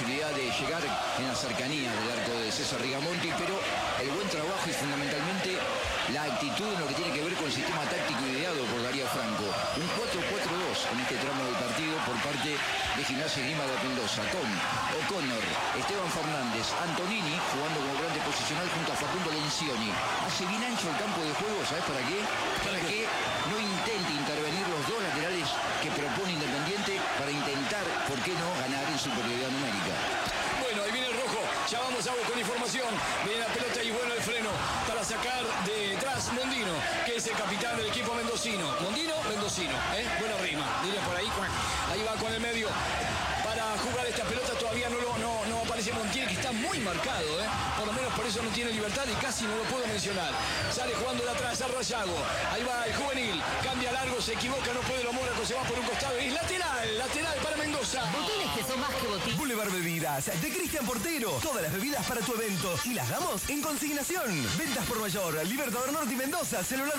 posibilidad de llegar en la cercanía del arco de César Rigamonti, pero el buen trabajo y fundamentalmente la actitud en lo que tiene que ver con el sistema táctico ideado por Darío Franco. Un 4-4-2 en este tramo del partido por parte de Gimnasia y Esgrima de Mendoza, con O'Connor, Esteban Fernández, Antonini jugando como volante posicional junto a Facundo Lencioni. Hace bien ancho el campo de juego, ¿sabes para qué? Para que no intente intervenir los dos laterales que propone Independiente para intentar, ¿por qué no?, ganar en superioridad numérica. Bueno, ahí viene el rojo, ya vamos a con información, viene la pelota y bueno el freno para sacar detrás Mondino, que es el capitán del equipo mendocino. Mondino, mendocino, buena rima, diría por ahí, ahí va con el medio. Para jugar esta pelota todavía no aparece Montiel, que está muy marcado, por lo menos por eso no tiene libertad y casi no lo puedo mencionar. Sale jugando de atrás a Rayago, ahí va el juvenil, cambia largo, se equivoca, no puede lo Mónaco, se va por un costado y es lateral para Mendoza. Botines que son más que botines. Boulevard Bebidas, de Cristian Portero, todas las bebidas para tu evento y las damos en consignación. Ventas por mayor, Libertador Norte y Mendoza, celular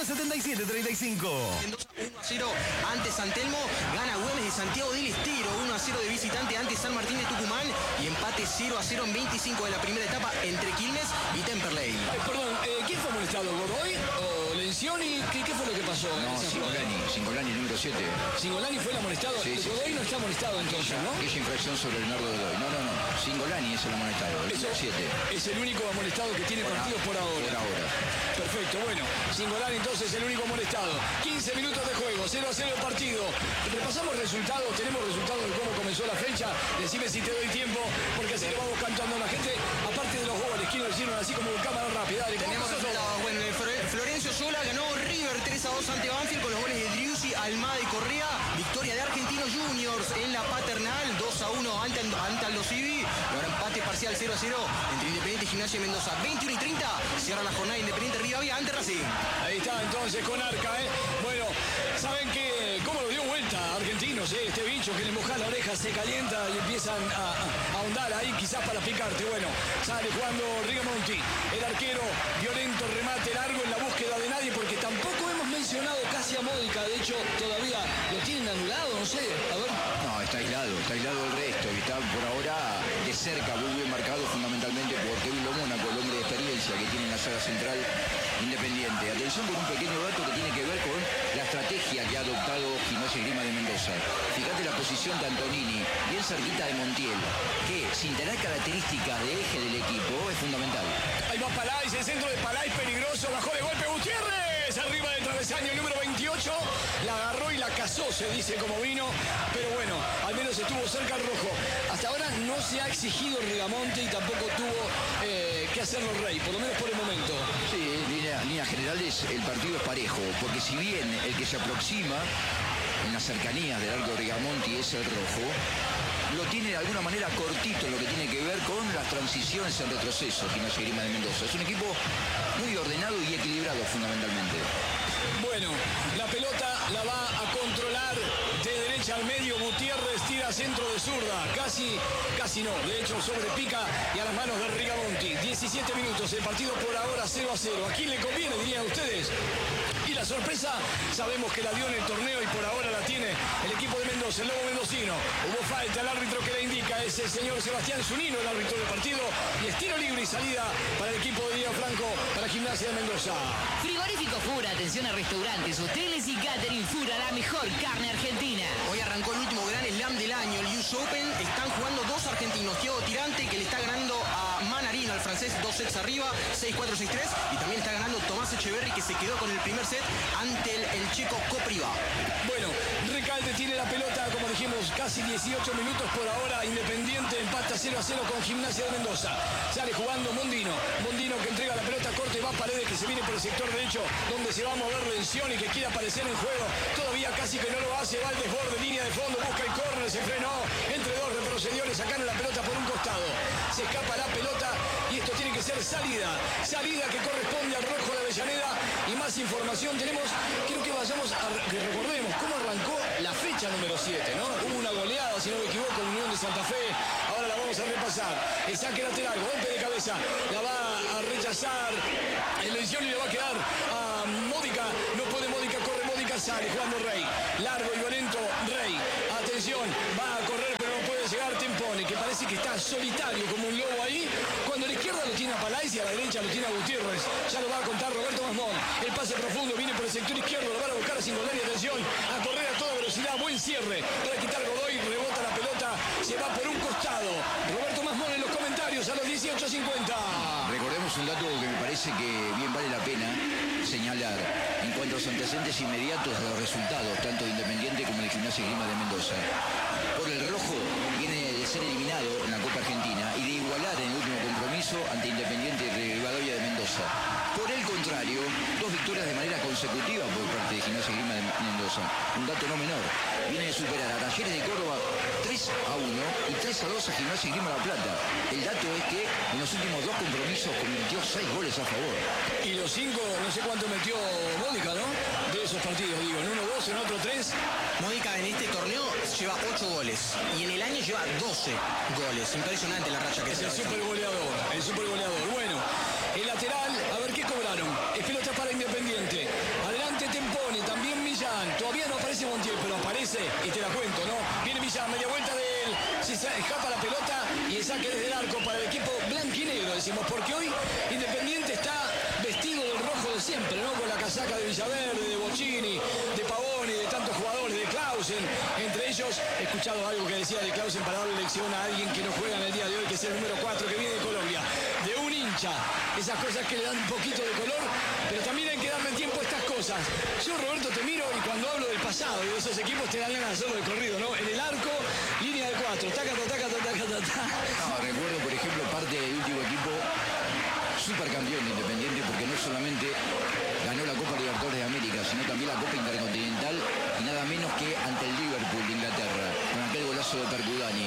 417735. Mendoza 1-0 ante San Telmo, gana Güemes de Santiago del Estero, 1-0 de visitante ante San Martín de Tucumán y empate 0-0 en 25 de la primera etapa entre Quilmes y Temperley. Perdón, ¿quién fue molestado? ¿Godoy o Lencioni? ¿Qué fue lo que pasó? No, Singolani, número 7. Singolani fue el amonestado. Sí, Godoy no está amonestado entonces, ¿no? Aquella infracción sobre Leonardo Godoy. No. Singolani es el amonestado, el número 7. Es el único amonestado que tiene partidos por ahora. Por ahora. Perfecto, bueno. Singolani entonces el único amonestado. 15 minutos de juego, 0-0 el partido. Repasamos resultados, tenemos resultados de cómo comenzó la fecha. Decime si te doy tiempo, porque así le vamos cantando a la gente. Aparte de los goles, quiero decirlo así como en cámara rápida. Dale, tenemos resultados. Bueno, Florencio Sola ganó River 3-2 ante Banfield con los goles de Driussi, Almada y Correa. Victoria de Argentinos Juniors en la Paternal, 2-1 ante Aldo Civi. Ahora empate parcial 0-0 entre Independiente y Gimnasia de Mendoza. 21:30 cierra la jornada Independiente Rivadavia ante Racing. Ahí está entonces con Arca, Bueno, ¿saben qué? ¿Cómo lo dio vuelta Argentinos, Este bicho que le moja la oreja, se calienta y empiezan a ahondar ahí quizás para picarte. Bueno, sale jugando Rigamonti, el arquero, violento remate largo en la búsqueda de nadie, porque tampoco hemos mencionado casi a Módica. De hecho, todavía lo tienen anulado, no sé, a ver. No, está aislado el resto, y está por ahora de cerca, muy bien marcado fundamentalmente por Kevin Lo Mónaco, el hombre de experiencia que tiene en la saga central Independiente. Atención con un pequeño dato que tiene que ver con la estrategia que ha adoptado Gimnasia y Esgrima de Mendoza. Fíjate la posición de Antonini, bien cerquita de Montiel, que sin tener características de eje del equipo es fundamental. Ahí va Palais, el centro de Palais peligroso, bajó de golpe Gutiérrez, arriba del travesaño, el número 28, la agarró y la cazó, se dice como vino, pero bueno, al menos estuvo cerca el rojo. Hasta ahora no se ha exigido Rigamonte y tampoco tuvo que hacerlo Rey, por lo menos por el momento. Sí, líneas generales el partido es parejo, porque si bien el que se aproxima en las cercanías del arco de Rigamonti es el rojo, lo tiene de alguna manera cortito en lo que tiene que ver con las transiciones en retroceso, Gimnasia y Esgrima de Mendoza. Es un equipo muy ordenado y equilibrado fundamentalmente. Bueno, la pelota la va a controlar de derecha al medio. Gutiérrez tira centro de zurda. Casi no. De hecho, sobrepica y a las manos de Rigamonti. 17 minutos. El partido por ahora 0-0. ¿A quién le conviene, dirían ustedes? Y la sorpresa, sabemos que la dio en el torneo y por ahora la tiene el equipo de Mendoza, el Lobo mendocino. Hubo falta, el árbitro que le indica es el señor Sebastián Zunino, el árbitro del partido. Y es tiro libre y salida para el equipo de Diego Franco, para Gimnasia de Mendoza. Frigorífico Fura, atención a restaurantes, hoteles y catering. Fura, la mejor carne argentina. Hoy arrancó el último Gran Slam del año, el US Open. Están jugando dos argentinos, Thiago Tirante, que le está ganando a Manarino, al francés, 2 sets arriba, 6-4, 6-3. Y también está ganando Tomás Echeverry, que se quedó con el primer set ante el checo Kopriva. Bueno, Recalde tiene la pelota, como dijimos, casi 18 minutos por ahora. Independiente empata 0-0 con Gimnasia de Mendoza. Sale jugando Mondino que entrega la pelota corta y va a Paredes, que se viene por el sector derecho, donde se va a mover Lencioni, que quiere aparecer en juego. Todavía casi que no lo hace, va al desborde, línea de fondo, busca el córner, se frenó. Entre dos retrocedió, le sacaron la pelota por un costado. Se escapa la pelota y esto tiene que ser salida que corresponde al rojo de Avellaneda. Y más información tenemos, quiero que vayamos que recordemos cómo arrancó la fecha número 7, ¿no? Hubo una goleada, si no me equivoco, en Unión de Santa Fe. Ahora la vamos a repasar. El saque lateral, golpe de cabeza, la va a rechazar el Lencioni, le va a quedar a Módica. No puede Módica, corre Módica, sale jugando Rey. Largo y violento Rey. Atención, va a correr pero no puede llegar. Tempone, que parece que está solitario como un lobo ahí, cuando a la izquierda lo tiene a Palais y a la derecha lo tiene a Gutiérrez. Ya lo va a contar Roberto Masmón. El pase profundo viene por el sector izquierdo, lo van a buscar a Cingolani, atención, a correr a toda velocidad, buen cierre para quitar Godoy, rebota la pelota, se va por un costado. Roberto Masmón en los comentarios a los 18:50. Recordemos un dato que me parece que bien vale la pena señalar en cuanto a los antecedentes inmediatos de los resultados, tanto de Independiente como de Gimnasia y Grima de Mendoza. Por el rojo viene de ser eliminado en la Copa Argentina y de igualar en el último compromiso ante Independiente de Rivadavia de Mendoza. Por el contrario, 2 victorias de manera consecutiva por parte de Gimnasia y Grima de Mendoza. Un dato no menor. Viene de superar a Talleres de Córdoba 3-1 y 3-2 a Gimnasia y Grima La Plata. El dato es que en los últimos 2 compromisos convirtió 6 goles a favor. Y los 5, no sé cuánto metió Mónica, ¿no? De esos partidos, digo, en uno 2, en otro 3. Mónica en este torneo lleva 8 goles y en el año lleva 12 goles. Impresionante la racha que Es se el ha super goleador. Bueno, el lateral, a ver qué cobraron. Es pelota para Independiente. Adelante Tempone, también Millán. Todavía no aparece Montiel, pero aparece, y te la cuento, ¿no? Viene Millán, media vuelta de él. Se escapa la pelota y el saque desde el arco para el equipo blanquinegro, decimos, porque hoy Independiente está vestido del rojo de siempre, ¿no? Con la casaca de Villaverde, de Bocchini, de Pavoni, de tantos jugadores, de Clausen. Entre ellos, he escuchado algo que decía de Clausen para darle lección a alguien que no juega en el día de hoy, que es el número 4 que viene de Colombia. De un hincha. Esas cosas que le dan un poquito de color, pero también hay que darle tiempo a estas cosas. Yo, Roberto, te miro y cuando hablo del pasado y de esos equipos te dan ganas de hacerlo de corrido, ¿no? En el arco, línea de 4, taca. No, recuerdo, por ejemplo, parte del último equipo supercampeón de Independiente, porque no solamente ganó la Copa Libertadores de América, sino también la Copa Intercontinental, y nada menos que ante el Liverpool de Inglaterra, con aquel golazo de Percudani.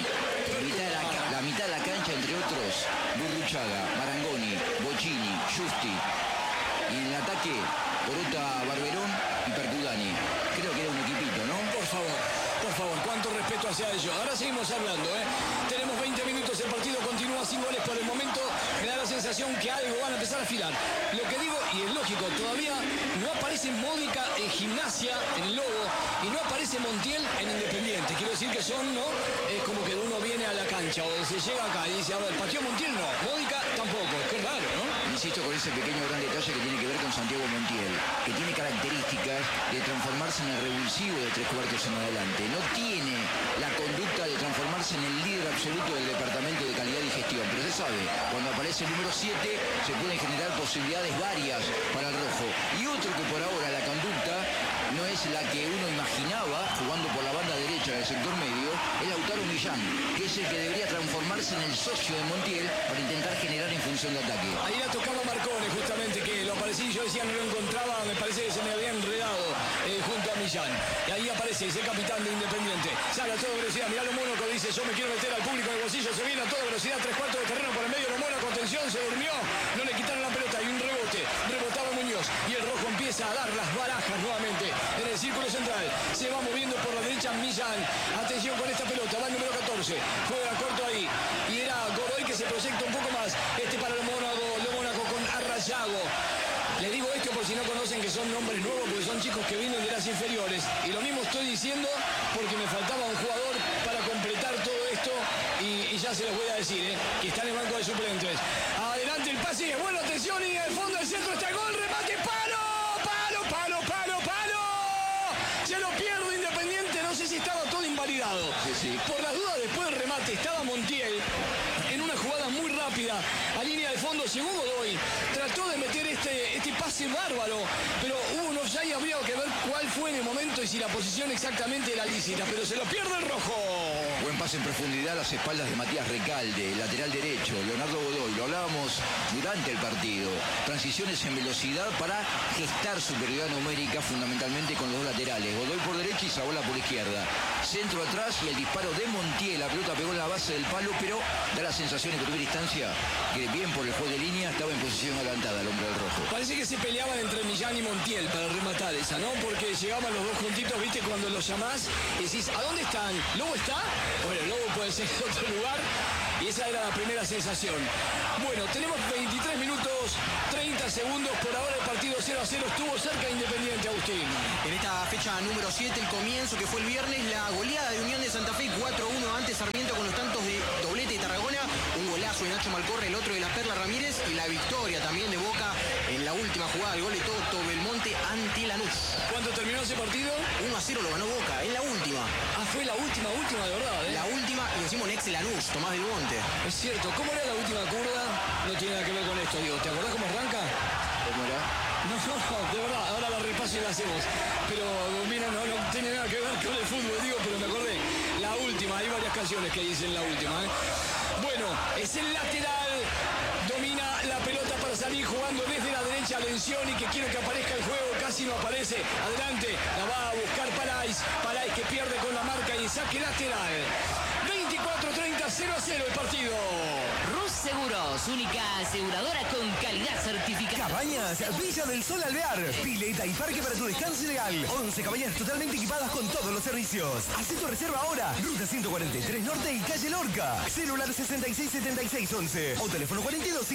La mitad de la cancha, entre otros, Burruchaga, Marangoni, Bocchini, Justi. Y en el ataque, Porota, Barberón y Percudani. Creo que era un equipito, ¿no? Por favor, cuánto respeto hacia ellos. Ahora seguimos hablando, ¿eh? Tenemos 20 minutos, el partido continúa sin goles por el momento. Me da la sensación que algo van a empezar a afilar. Lo que digo, y es lógico, todavía no aparece Mónica en Gimnasia, en el Lobo, y no aparece Montiel en Independiente. Quiero decir que son, ¿no? Es como que uno viene a la cancha o se llega acá y dice, a ver, ¿partió Montiel? No. Mónica tampoco. Qué raro, ¿no? Insisto con ese pequeño gran detalle que tiene que ver con Santiago Montiel, que tiene características de transformarse en el revulsivo de 3/4 en adelante. No tiene la conducta de transformarse en el líder absoluto del departamento de calidad y gestión, pero se sabe, cuando aparece el número 7 se pueden generar posibilidades varias para el rojo. Y otro que por ahora la conducta no es la que uno imaginaba jugando por la banda derecha del sector medio, es Lautaro Millán, que es el que debería transformarse en el socio de Montiel para intentar generar en función de ataque. Ahí la tocaba Marcone, justamente, que lo aparecí, yo decía no lo encontraba, me parece que se me había enredado junto a Millán. Y ahí aparece ese capitán de Independiente. Sale a toda velocidad, mirá lo Mónaco, dice, yo me quiero meter al público en el bolsillo, se viene a toda velocidad, 3/4 de terreno por el medio, lo Mónaco, atención, se durmió, no le quitaron la pelota, hay un rebote, rebotaba Muñoz, y el rojo empieza a dar las barajas nuevamente en el círculo central. Se va moviendo por la derecha Millán. Atención con esta pelota, va el número 14, juega corto ahí, y era Godoy que se proyecta un poco más, para lo Mónaco con Arrayago. Le digo esto por si no conocen que son nombres nuevos, porque son chicos que vienen de las inferiores. Y lo mismo estoy diciendo porque me faltaba un jugador para completar todo esto. Y ya se los voy a decir, que está en el banco de suplentes. Adelante el pase, y bueno, atención, y al fondo del centro está el gol, remate, palo. Se lo pierde Independiente, no sé si estaba todo invalidado. Sí. Por las dudas, después del remate estaba Montiel en una jugada muy rápida a línea de fondo, llegó Godoy, trató de meter este pase bárbaro, pero hubo un offside y habría que ver cuál fue en el momento y si la posición exactamente era lícita, pero se lo pierde el rojo. Buen pase en profundidad a las espaldas de Matías Recalde, lateral derecho, Leonardo Godoy, lo hablábamos durante el partido. Transiciones en velocidad para gestar superioridad numérica fundamentalmente con los dos laterales. Godoy por derecha y Zabola por izquierda. Centro atrás y el disparo de Montiel, la pelota pegó en la base del palo, pero da la sensación en primera instancia que bien por el juego de línea estaba en posición adelantada el hombre del rojo. Parece que se peleaban entre Millán y Montiel para rematar esa, ¿no? Porque llegaban los dos juntitos, viste, cuando los llamás y decís, ¿a dónde están? ¿Lobo está? Bueno, Lobo puede ser en otro lugar. Y esa era la primera sensación. Bueno, tenemos 23 minutos, 30 segundos. Por ahora el partido 0-0 estuvo cerca de Independiente, Agustín. En esta fecha número 7, el comienzo que fue el viernes, la goleada de Unión de Santa Fe 4-1 ante Sarmiento con los tantos de jugada del gol de Toto Belmonte ante Lanús. ¿Cuánto terminó ese partido? 1-0 lo ganó Boca, en la última. Ah, fue la última de verdad, ¿eh? La última, y encima un ex Lanús, Tomás Del Monte. Es cierto. ¿Cómo era la última curva? No tiene nada que ver con esto, digo. ¿Te acordás cómo arranca? ¿Cómo era? No, de verdad, ahora la repaso y la hacemos. Pero, mira, no tiene nada que ver con el fútbol, digo, pero me acordé. La última, hay varias canciones que dicen la última, ¿eh? Bueno, es el lateral. Domina la pelota para salir jugando desde la derecha. Lencioni, que quiere que aparezca el juego, casi no aparece. Adelante, la va a buscar Palais. Palais que pierde con la marca y saque lateral. 24-30, 0-0 el partido. Rus Seguros, única aseguradora con calidad certificada. Cabañas Villa del Sol Alvear. Pileta y parque para tu descanso ideal. 11 cabañas totalmente equipadas con todos los servicios. Haz tu reserva ahora. Ruta 143 Norte y calle Lorca. Celular 667611 o teléfono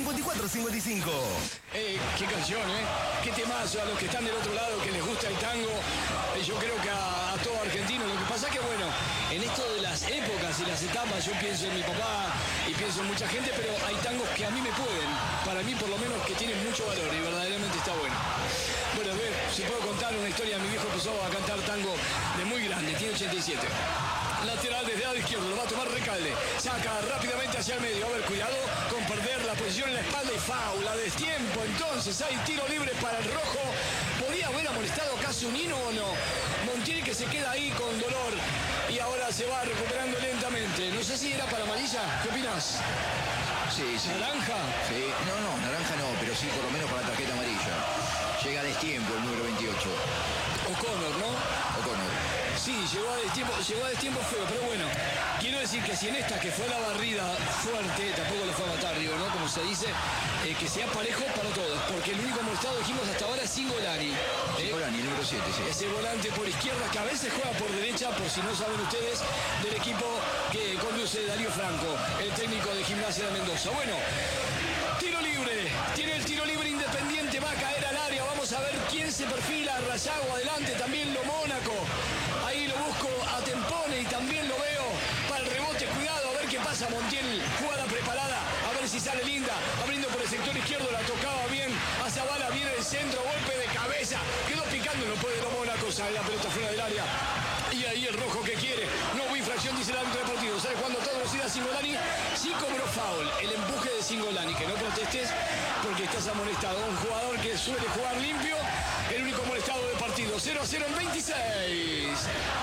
425455. Qué canción, qué temazo a los que están del otro lado, que les gusta el tango. Yo creo que a todo argentino. Lo que pasa es que, bueno, en esto de las épocas y las etapas, yo pienso en mi papá y pienso en mucha gente, pero hay tangos que a mí me pueden, para mí por lo menos, que tienen mucho valor y verdaderamente está bueno. Bueno, a ver, si puedo contar una historia, mi viejo empezó a cantar tango de muy grande, tiene 87. Lateral desde el lado izquierdo, lo va a tomar Recalde. Saca rápidamente hacia el medio. A ver, cuidado con perder la posición en la espalda y faula. Destiempo, entonces hay tiro libre para el rojo. ¿Podía haber amonestado acaso un Nino o no? Montiel que se queda ahí con dolor y ahora se va recuperando lentamente. No sé si era para amarilla. ¿Qué opinas? Sí. ¿Naranja? Sí, no, naranja no, pero sí por lo menos para la tarjeta amarilla. Llega a destiempo el número 28. O'Connor, ¿no? O'Connor. Sí, llegó a destiempo feo, pero bueno, quiero decir que si en esta que fue la barrida fuerte, tampoco lo fue a matar, digo, ¿no? Como se dice, que sea parejo para todos, porque el único molestado, dijimos hasta ahora, es Cingolani. Cingolani, el número 7, sí. Ese volante por izquierda que a veces juega por derecha, por si no saben ustedes, del equipo que conduce Darío Franco, el técnico de Gimnasia de Mendoza. Bueno, tiro libre, tiene el tiro libre Independiente, va a caer al área, vamos a ver quién se perfila. Rayago adelante, también lo Mónaco. Ahí lo busco a Tempone y también lo veo para el rebote. Cuidado, a ver qué pasa. Montiel, jugada preparada. A ver si sale linda. Abriendo por el sector izquierdo, la tocaba bien. A Zabala viene el centro, golpe de cabeza. Quedó picando, no puede lo Mónaco. Sale la pelota fuera del área. Y ahí el rojo que quiere. No hubo infracción, dice el árbitro del partido. ¿Sabe cuándo todo lo siga Cingolani? Sí cobró foul. El empuje de Cingolani. Que no protestes porque estás amonestado. Un jugador que suele jugar limpio. El único molestado del partido. 0-0 en 26.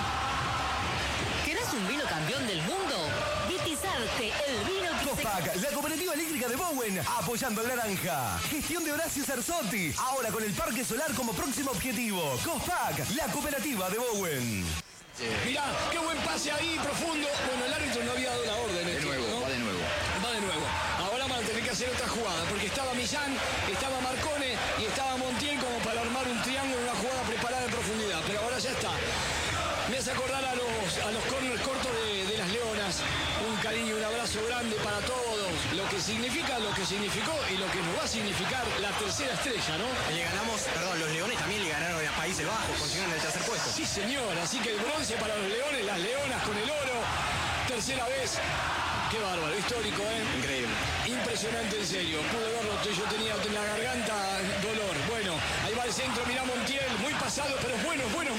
¿Querés un vino campeón del mundo? Vitizarte, el vino que Cospac, la cooperativa eléctrica de Bowen, apoyando al naranja. Gestión de Horacio Cerzotti, ahora con el parque solar como próximo objetivo. Cospac, la cooperativa de Bowen. Mirá, qué buen pase ahí, profundo. Bueno, el árbitro no había dado la orden. De nuevo, ¿no? va de nuevo. Va de nuevo. Ahora van a tener que hacer otra jugada, porque estaba Millán, estaba Marcone y estaba Montiel como para armar un triángulo, una jugada preparada en profundidad. Pero ahora ya está. Me hace acordar a los corners cortos de las Leonas. Un cariño, un abrazo grande para todos. Lo que significa, lo que significó y lo que nos va a significar la tercera estrella, ¿no? Los Leones también le ganaron a Países Bajos, consiguieron el tercer puesto. Sí, señor. Así que el bronce para los Leones, las Leonas con el oro. Tercera vez. Qué bárbaro, histórico, ¿eh? Increíble. Impresionante, en serio. Pude verlo, yo tenía en la garganta dolor. Bueno, ahí va el centro, mirá Montiel, muy pasado, pero bueno.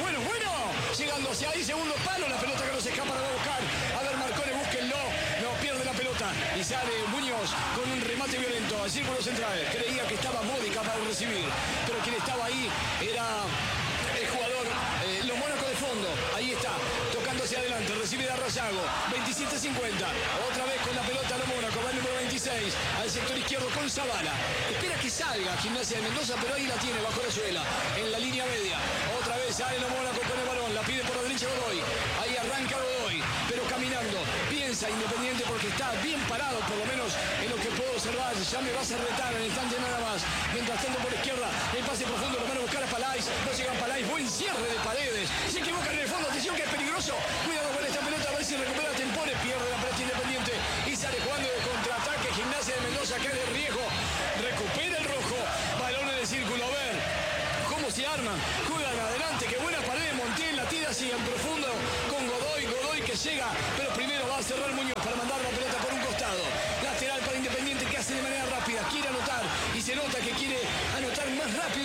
Llegando hacia ahí, segundo palo, la pelota que no se escapa, la va a buscar. A ver, Marcone, búsquenlo. No, pierde la pelota. Y sale Muñoz con un remate violento al círculo central. Creía que estaba Módica para recibir, pero quien estaba ahí era el jugador, los Mónaco de fondo. Ahí está, tocando hacia adelante, recibe de Rayago, 27-50. Otra vez con la pelota los Mónaco, va el número 26, al sector izquierdo con Zabala. Espera que salga Gimnasia de Mendoza, pero ahí la tiene bajo la suela, en la línea media. Otra vez sale los Mónaco con el balón, la pide por la derecha Godoy. Ahí arranca Godoy, pero caminando. Piensa Independiente porque está bien parado, por lo menos en lo que puedo observar. Ya me vas a retar en el instante nada más. Mientras tanto por la izquierda, el pase profundo, lo van a buscar a Palais. No llega Palais, buen cierre de Paredes. Se equivocan en el fondo, atención que es peligroso. Cuidado con esta pelota, a ver si recupera Tempore. Pierde la pelota Independiente y sale jugando de contraataque. Gimnasia de Mendoza que es de riesgo. Recupera el rojo. Balón en el círculo, a ver cómo se arman. Juegan adelante, qué buena pared de Montiel. La tira así en profundo con Godoy. Godoy que llega, pero primero va a cerrar Muñoz para mandar la pelota por un costado. Lateral para Independiente que hace de manera rápida. Quiere anotar y se nota que quiere anotar más rápido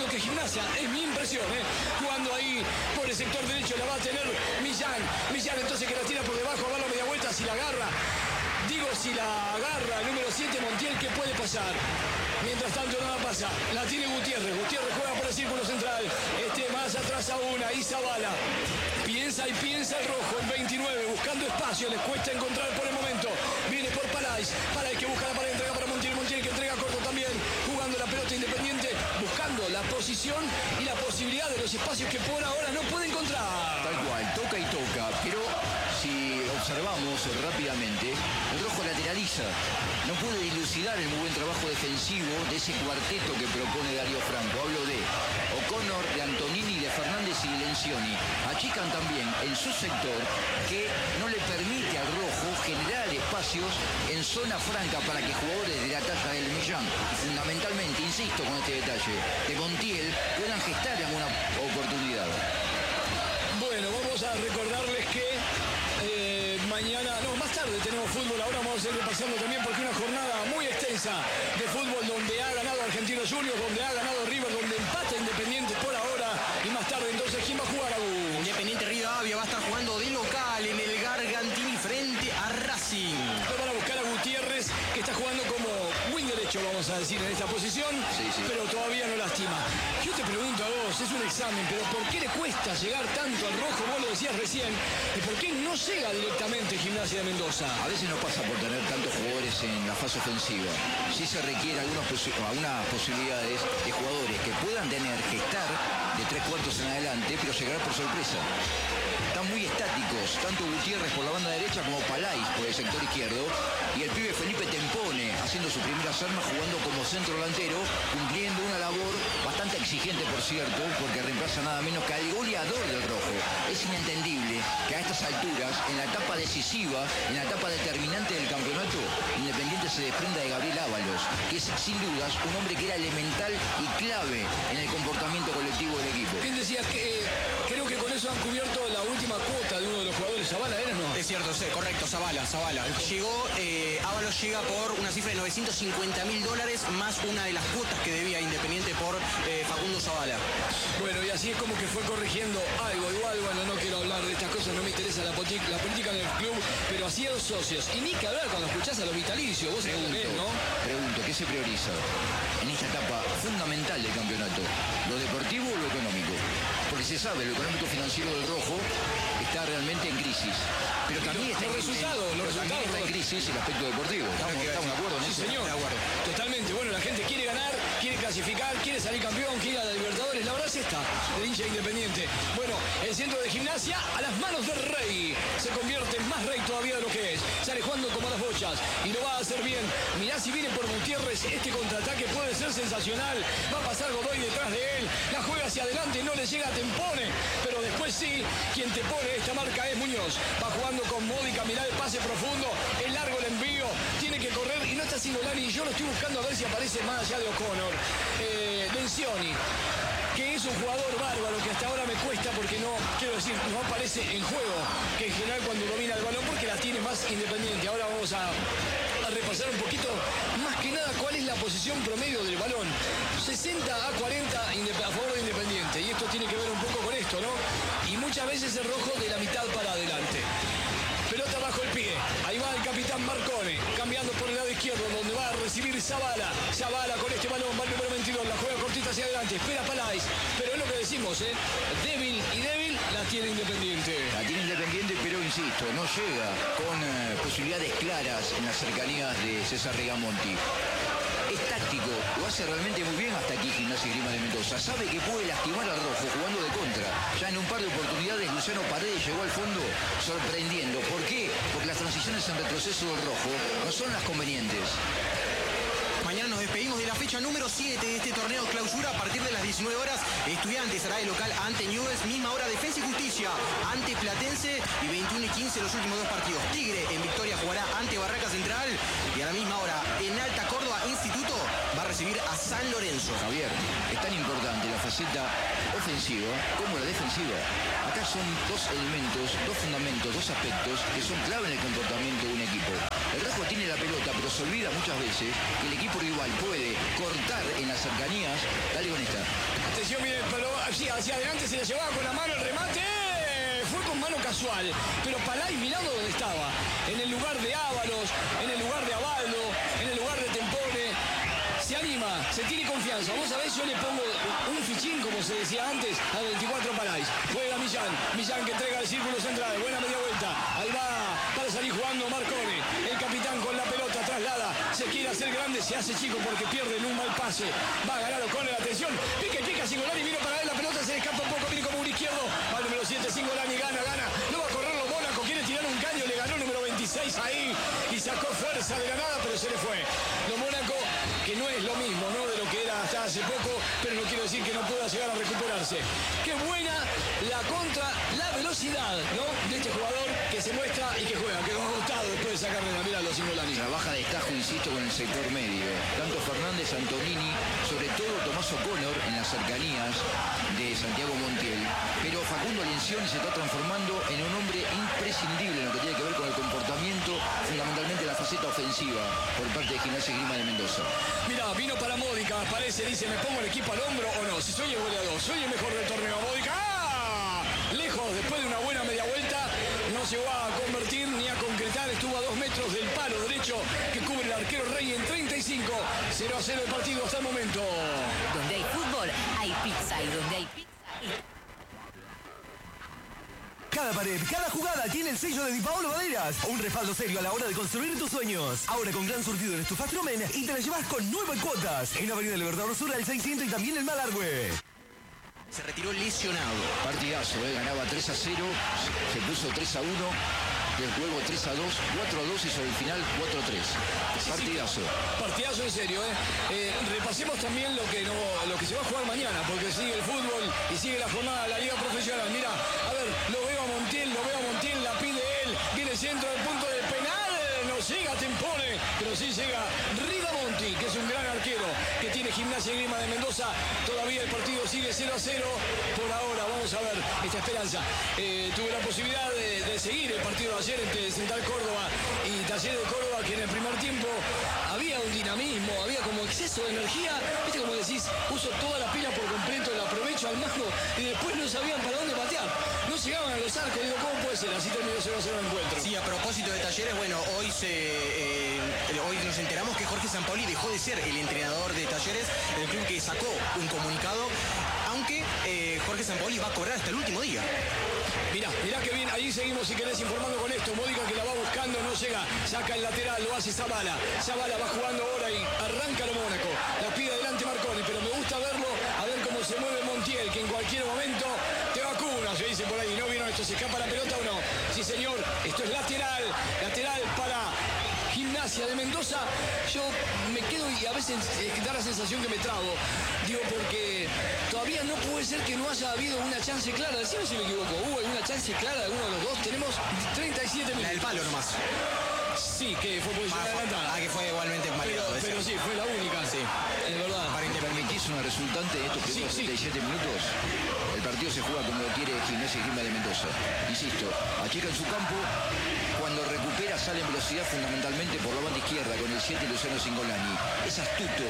sólido que Gimnasia, es mi impresión, jugando ahí por el sector derecho, la va a tener Millán entonces que la tira por debajo, va a la media vuelta, si la agarra, si la agarra el número 7 Montiel, ¿qué puede pasar? Mientras tanto nada pasa, la tiene Gutiérrez juega por el círculo central, más atrás aún, ahí Zavala, piensa el rojo, el 29, buscando espacio, les cuesta encontrar por el momento, viene por Palais que busca la pared, entrega para Montiel que entrega corto también, jugando la pelota Independiente, buscando la posición y la posibilidad de los espacios que por ahora no puede encontrar. Tal cual, toca y toca, pero si observamos rápidamente, el rojo lateraliza, no puede dilucidar el muy buen trabajo defensivo de ese cuarteto que propone Darío Franco. Hablo de O'Connor, de Antonini, de Fernández y de Lencioni. Achican también en su sector que no le permite al rojo generar espacios en zona franca para que jugadores de la talla del Millán, y fundamentalmente, insisto con este detalle, de Montiel, puedan gestar alguna oportunidad. Bueno, vamos a recordarles que más tarde tenemos fútbol, ahora vamos a ir repasando también porque una jornada muy extensa de fútbol donde ha ganado Argentinos Juniors, donde ha ganado River, donde empata Independiente por ahora y más tarde entonces ¿quién va a jugar, Agus? Independiente Rivadavia va a estar jugando de local en el Gargantini frente a Racing. Van a buscar a Gutiérrez que está jugando como wing derecho, vamos a decir, en esta posición, sí. Pero todavía no lastima. Yo te pregunto a vos, es un examen, pero ¿por qué le cuesta llegar tanto al rojo? Vos lo decías recién, ¿y por qué no llega directamente Gimnasia de Mendoza? A veces no pasa por tener tantos jugadores en la fase ofensiva. Sí se requiere algunas posibilidades de jugadores que puedan gestar de 3/4 en adelante, pero llegar por sorpresa. Están muy estáticos, tanto Gutiérrez por la banda derecha como Palais por el sector izquierdo, y el pibe Felipe Tempone haciendo su primera arma jugando como centro delantero, cumpliendo una labor bastante exigente, por cierto, porque reemplaza nada menos que al goleador del rojo. Es inentendible que a estas alturas, en la etapa decisiva, en la etapa determinante del campeonato, Independiente se desprenda de Gabriel Ábalos, que es sin dudas un hombre que era elemental y clave en el comportamiento colectivo del equipo. ¿Quién decía que creo que con eso han cubierto la última cuota de uno de los jugadores? ¿Zavala era, no? Es cierto, sí, correcto, Zavala. Llegó, Ábalos llega por una cifra de $950.000 más una de las cuotas que debía Independiente por Facundo Zavala. Bueno, y así es como que fue corrigiendo algo. Igual, bueno, no quiero hablar de estas cosas, no me interesa la política en el club, pero así a los socios. Y ni que hablar cuando escuchás a los vitalicios, vos Pregunto, ¿qué se prioriza en esta etapa fundamental del campeonato? ¿Lo deportivo o lo económico? Porque se sabe, lo económico financiero del rojo está realmente en crisis. Pero también está en crisis el aspecto deportivo. ¿Estamos de acuerdo en eso? Sí, señor. Totalmente. Bueno, la gente quiere ganar, quiere clasificar, quiere salir campeón, quiere ir a la Libertadores. La verdad es esta, el hincha Independiente. Bueno, el centro de Gimnasia a las manos del Rey. Se convierte en más Rey todavía de lo que es. Sale jugando como a las bochas y lo va a hacer bien. Mirá si viene por Gutiérrez, este contraataque puede ser sensacional. Va a pasar Godoy detrás de él. La juega hacia adelante, no le llega a Tempone. Pero después sí, quien te pone esta marca es Muñoz. Va jugando con Módica, mirá el pase profundo, el largo el envío, tiene que correr y no está haciendo Lani. Y yo lo estoy buscando a ver si aparece más allá de O'Connor. Lencioni, que es un jugador bárbaro que hasta ahora me cuesta porque no aparece en juego, que en general cuando domina el balón porque la tiene más Independiente. Ahora vamos a repasar un poquito más que nada cuál es la posición promedio del balón. 60-40 a favor de Independiente, y esto tiene que ver un poco con esto, ¿no? Y muchas veces el rojo de la mitad para adelante. Pelota bajo el pie, ahí va el capitán Marcone, cambiando por el lado izquierdo, donde va a recibir Zavala. Zavala con este balón, va el número 22, la juega cortita hacia adelante, espera Palais, pero es lo que decimos, débil la tiene Independiente. La tiene Independiente, pero insisto, no llega con posibilidades claras en las cercanías de César Rigamonti. Es táctico, lo hace realmente muy bien hasta aquí Gimnasia y Grima de Mendoza. Sabe que puede lastimar al rojo jugando de contra. Ya en un par de oportunidades Luciano Paredes llegó al fondo sorprendiendo. ¿Por qué? Porque las transiciones en retroceso del rojo no son las convenientes. Mañana nos despedimos de la fecha número 7 de este torneo clausura. A partir de las 19 horas, Estudiantes hará de local ante Newell's. Misma hora, Defensa y Justicia ante Platense. Y 21:15 los últimos dos partidos. Tigre en Victoria jugará ante Barraca Central. Y a la misma hora, en Alta Córdoba, Instituto va a recibir a San Lorenzo. Javier, es tan importante la faceta ofensiva como la defensiva. Acá son dos elementos, dos fundamentos, dos aspectos que son clave en el comportamiento de un equipo. El rojo tiene la pelota, pero se olvida muchas veces que el equipo rival puede cortar en las cercanías. Dale con esta. atención, miren, pero hacia adelante se la llevaba con la mano el remate. Fue con mano casual, pero Palay mirando dónde estaba. En el lugar de Ábalos, en el lugar de Abaldo, en el lugar de Tempone. Se anima, se tiene confianza. Vos sabés, yo le pongo un fichín, como se decía antes, a 24 Palay. Juega Millán que entrega el círculo central. Buena media vuelta. Ahí va para salir jugando Marcone. El capitán con la pelota traslada. Se quiere hacer grande, se hace chico porque pierde en un mal pase. Va a ganar O'Connor, atención. Pica Singolani, vino para él la pelota, se le escapa un poco, viene como un izquierdo. Va el número 7, Singolani, gana. No va a correr los Mónaco, quiere tirar un caño, le ganó el número 26 ahí y sacó fuerza de la nada, pero se le fue. Los Mónaco, que no es lo mismo, ¿no? De lo que era hasta hace poco, pero no quiero decir que no pueda llegar a recuperarse. Qué buena la contra, la velocidad, ¿no? De este jugador que se muestra y que juega, que nos ha gustado después de esa carrera. Mirá los Singolani. Trabaja de destajo, insisto, con el sector medio. Tanto Fernández, Antonini, sobre todo Tomás O'Connor en las cercanías de Santiago Montiel. Pero Facundo Lencioni se está transformando en un hombre imprescindible en lo que tiene que ver con el comportamiento, fundamentalmente la faceta ofensiva por parte de Gimnasia y Esgrima de Mendoza. Mira, vino para Módica, parece, dice, ¿me pongo el equipo al hombro o no? Si soy el goleador, soy el mejor del torneo. Módica, ¡ah! Lejos, después de una buena media vuelta, no llegó a convertir ni a concretar, estuvo a 2 metros del palo derecho que cubre el arquero Rey en 35. 0-0 el partido hasta el momento. Donde hay fútbol, hay pizza, y donde hay pizza... Cada pared, cada jugada tiene el sello de Di Paolo Maderas. Un respaldo serio a la hora de construir tus sueños. Ahora con gran surtido en Estufas Trumen y te la llevas con 9 cuotas. En Avenida Libertador Sur al 600 y también en Malargüe. Se retiró lesionado. Partidazo, ganaba 3-0, se puso 3-1, luego 3-2, 4-2 y sobre el final 4-3. Partidazo. Partidazo en serio, repasemos también lo que se va a jugar mañana, porque sigue el fútbol y sigue la jornada de la Liga Profesional. Mira, a ver, lo veo a Montiel, la pide él, viene el centro del punto del penal, no llega Tempone, pero sí llega Ridamonti, que es un gran arquero que tiene Gimnasia y Esgrima de Mendoza. Todavía el partido sigue 0-0 por ahora. Vamos a ver esta esperanza. Tuve la posibilidad de seguir el partido de ayer entre Central Córdoba y Talleres de Córdoba, que en el primer tiempo había un dinamismo, había como exceso de energía. Viste, como decís, uso toda la pila por completo, la aprovecho al máximo y después no sabían para dónde patear. No llegaban a los arcos. Digo, ¿cómo puede ser? Así terminó 0-0 el encuentro. Sí, a propósito de Talleres, bueno, hoy nos enteramos que Jorge Sampaoli dejó de ser el entrenador de Talleres, el club que sacó un comunicado, aunque Jorge Sampaoli va a cobrar hasta el último día. Mirá que bien, ahí seguimos si querés informando con esto. Módica que la va buscando, no llega, saca el lateral, lo hace Zavala va jugando ahora y arranca lo Mónaco. La pide adelante Marconi, pero me gusta verlo, a ver cómo se mueve Montiel, que en cualquier momento te vacuna, se dice por ahí. ¿No vieron esto? ¿Se escapa la pelota o no? Sí, señor, esto es lateral para Gimnasia de Mendoza. Yo me quedo y a veces da la sensación que me trabo. Digo, porque todavía no puede ser que no haya habido una chance clara. Decime si me equivoco. ¿Hubo alguna chance clara de uno de los dos? Tenemos 37 minutos. La del palo nomás. Sí, que fue posición adelantada. Que fue igualmente validado. Pero sí, fue la única. Sí, es verdad. Para que permitís una resultante de estos primeros 37 minutos, el partido se juega como lo quiere Gimnasia y Esgrima de Mendoza. Insisto, achica en su campo, cuando recupera sale en velocidad fundamentalmente por la banda izquierda con el 7 Luciano Singolani. Es astuto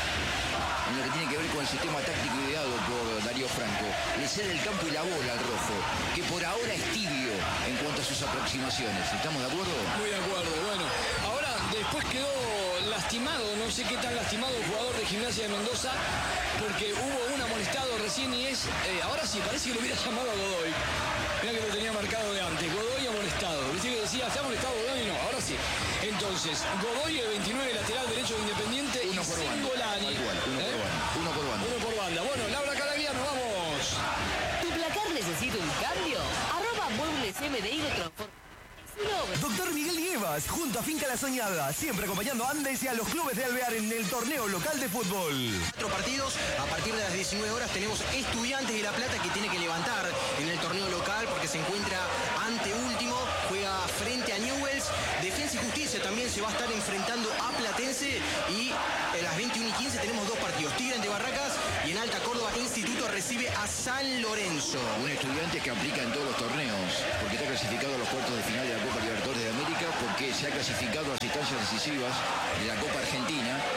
en lo que tiene que ver con el sistema táctico ideado por Darío Franco. Le cede el campo y la bola al rojo, que por ahora es tibio en cuanto a sus aproximaciones. ¿Estamos de acuerdo? Muy de acuerdo. Bueno, ahora después quedó lastimado, no sé qué tan lastimado el jugador de Gimnasia de Mendoza, porque hubo un amonestado recién y es, ahora sí, parece que lo hubiera llamado a Godoy. Mirá que lo tenía marcado de antes. Godoy amonestado. Viste que decía, ¿está amonestado Godoy? No, ahora sí. Entonces, Godoy, el 29, lateral derecho de Independiente, uno y por Singolani. Uno por banda. Uno por banda. Bueno, Laura Calaguía, nos vamos. ¿Tu placar necesita un cambio? Muebles MDI lo transforma. Doctor Miguel Nievas, junto a Finca La Soñada, siempre acompañando a Andes y a los clubes de Alvear en el torneo local de fútbol. 4 partidos, a partir de las 19 horas tenemos Estudiantes de La Plata que tiene que levantar en el torneo local porque se encuentra anteúltimo, juega frente a Newell's. Defensa y Justicia también se va a estar enfrentando a Platense y a las 21:15 tenemos 2 partidos, Tigre ante Barracas y en Alta Córdoba Instituto recibe a San Lorenzo. Un Estudiante que aplica en todos los torneos, porque está clasificado a los cuartos de final de la Copa Libertadores de América, porque se ha clasificado a las instancias decisivas de la Copa Argentina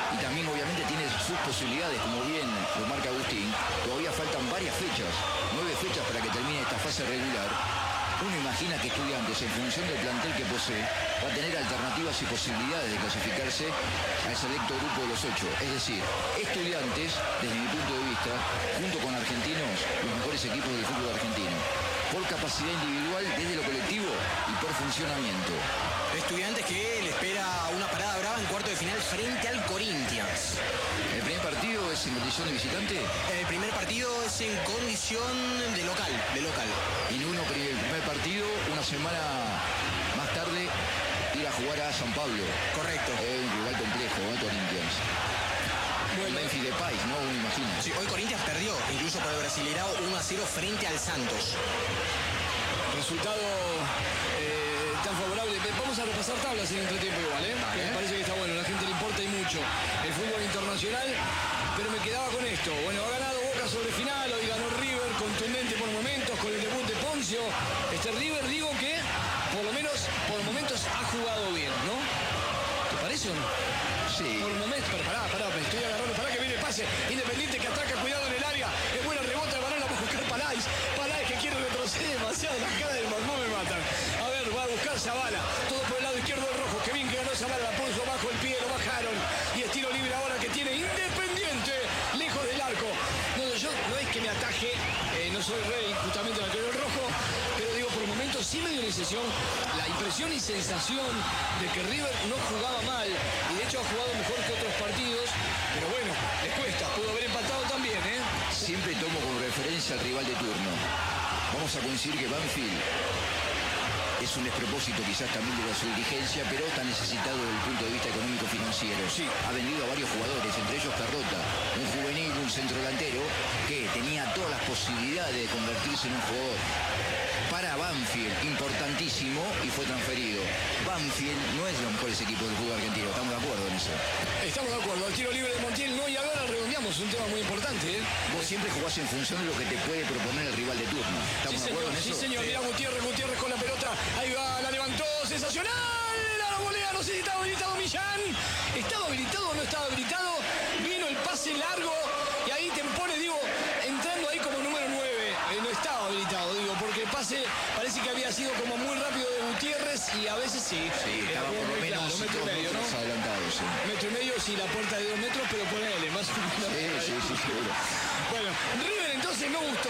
y también obviamente tiene sus posibilidades, como bien lo marca Agustín. Todavía faltan varias fechas, 9 fechas para que termine esta fase regular. Uno imagina que Estudiantes, en función del plantel que posee, va a tener alternativas y posibilidades de clasificarse al selecto grupo de los 8. Es decir, Estudiantes, desde mi punto de vista, junto con Argentinos, los mejores equipos del fútbol argentino. Por capacidad individual, desde lo colectivo y por funcionamiento. Estudiantes que le espera una parada brava en cuarto de final frente al Corinthians. ¿El primer partido es en condición de visitante? El primer partido es en condición de local. Y el primer partido, una semana más tarde, ir a jugar a San Pablo. Correcto. Es un rival complejo, Corinthians. Bueno, Memphis Depay, ¿no? Uno imagina. Sí, hoy Corinthians perdió, incluso por el Brasileirao, 1-0 frente al Santos. Resultado tan favorable. Vamos a repasar tablas en entretiempo igual, ¿eh? Vale. Me parece que está bueno, a la gente le importa y mucho el fútbol internacional, pero me quedaba con esto. Bueno, ha ganado Boca sobre final, hoy ganó River, contundente por momentos, con el debut de Poncio. Este River, digo que por lo menos por momentos ha jugado bien, ¿no? ¿Te parece o no? Sí. Por momentos, pero pará, me estoy agarrando, pará que viene el pase. Independiente que ataca, cuidado en el área. Es buena el rebote, el balón la va a buscar Paláez que quiere retroceder demasiado, las caras del Magmó me matan. A ver, va a buscar Zavala, todo por el lado izquierdo del rojo. Que bien que ganó Zavala, la puso bajo el pie, lo bajaron. Y estilo libre ahora que tiene Independiente, lejos del arco. No, yo no es que me ataje, no soy rey, justamente la que del rojo, pero digo, por el momento sí me dio la impresión y sensación de que River no jugaba mal, y de hecho ha jugado mejor que otros partidos, pero bueno, les cuesta, pudo haber empatado también, ¿eh? Siempre tomo como referencia al rival de turno. Vamos a coincidir que Banfield es un despropósito quizás también de su dirigencia, pero está necesitado desde el punto de vista económico-financiero. Sí. Ha vendido a varios jugadores, entre ellos Carrota, un juvenil, un centrodelantero que tenía todas las posibilidades de convertirse en un jugador para Banfield, importantísimo, y fue transferido. Banfield no es de los mejores equipos del fútbol argentino, estamos de acuerdo en eso. Estamos de acuerdo, el tiro libre de Montiel no, y ahora redondeamos un tema muy importante, ¿eh? Vos siempre jugás en función de lo que te puede proponer el rival de turno. ¿Estamos de acuerdo en eso? Sí, señor, mira Gutiérrez con la pelota, ahí va, la levantó, sensacional, la volea, no sé si estaba habilitado Millán. ¿Estaba habilitado o no estaba habilitado? Vino el pase largo, y ahí te pone, digo, entrando ahí como número 9. No estaba habilitado, digo, porque el pase parece que había sido como muy rápido de Gutiérrez, y a veces sí. Sí, estaba por lo menos claro, metro y medio, ¿no? adelantado, sí. Metro y medio, sí, la puerta de 2 metros, pero ponele, más o menos. Sí, seguro. Bueno, River entonces no gustó.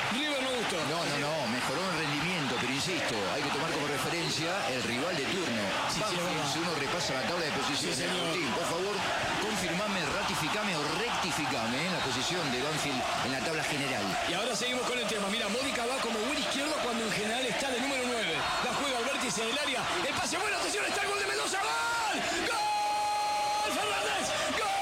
No, mejoró en rendimiento, pero insisto, hay que tomar como referencia el rival de turno. Sí, Banfield, si uno repasa la tabla de posiciones, Sí, señor. Agustín, por favor, confirmame, ratificame o rectificame en la posición de Banfield en la tabla general. Y ahora seguimos con el tema. Mira, Mónica va como buen izquierdo cuando en general está de número 9. La juega al vértice del área. El pase bueno, atención, está el gol de Mendoza. ¡Gol! ¡Gol! ¡Fernández! ¡Gol!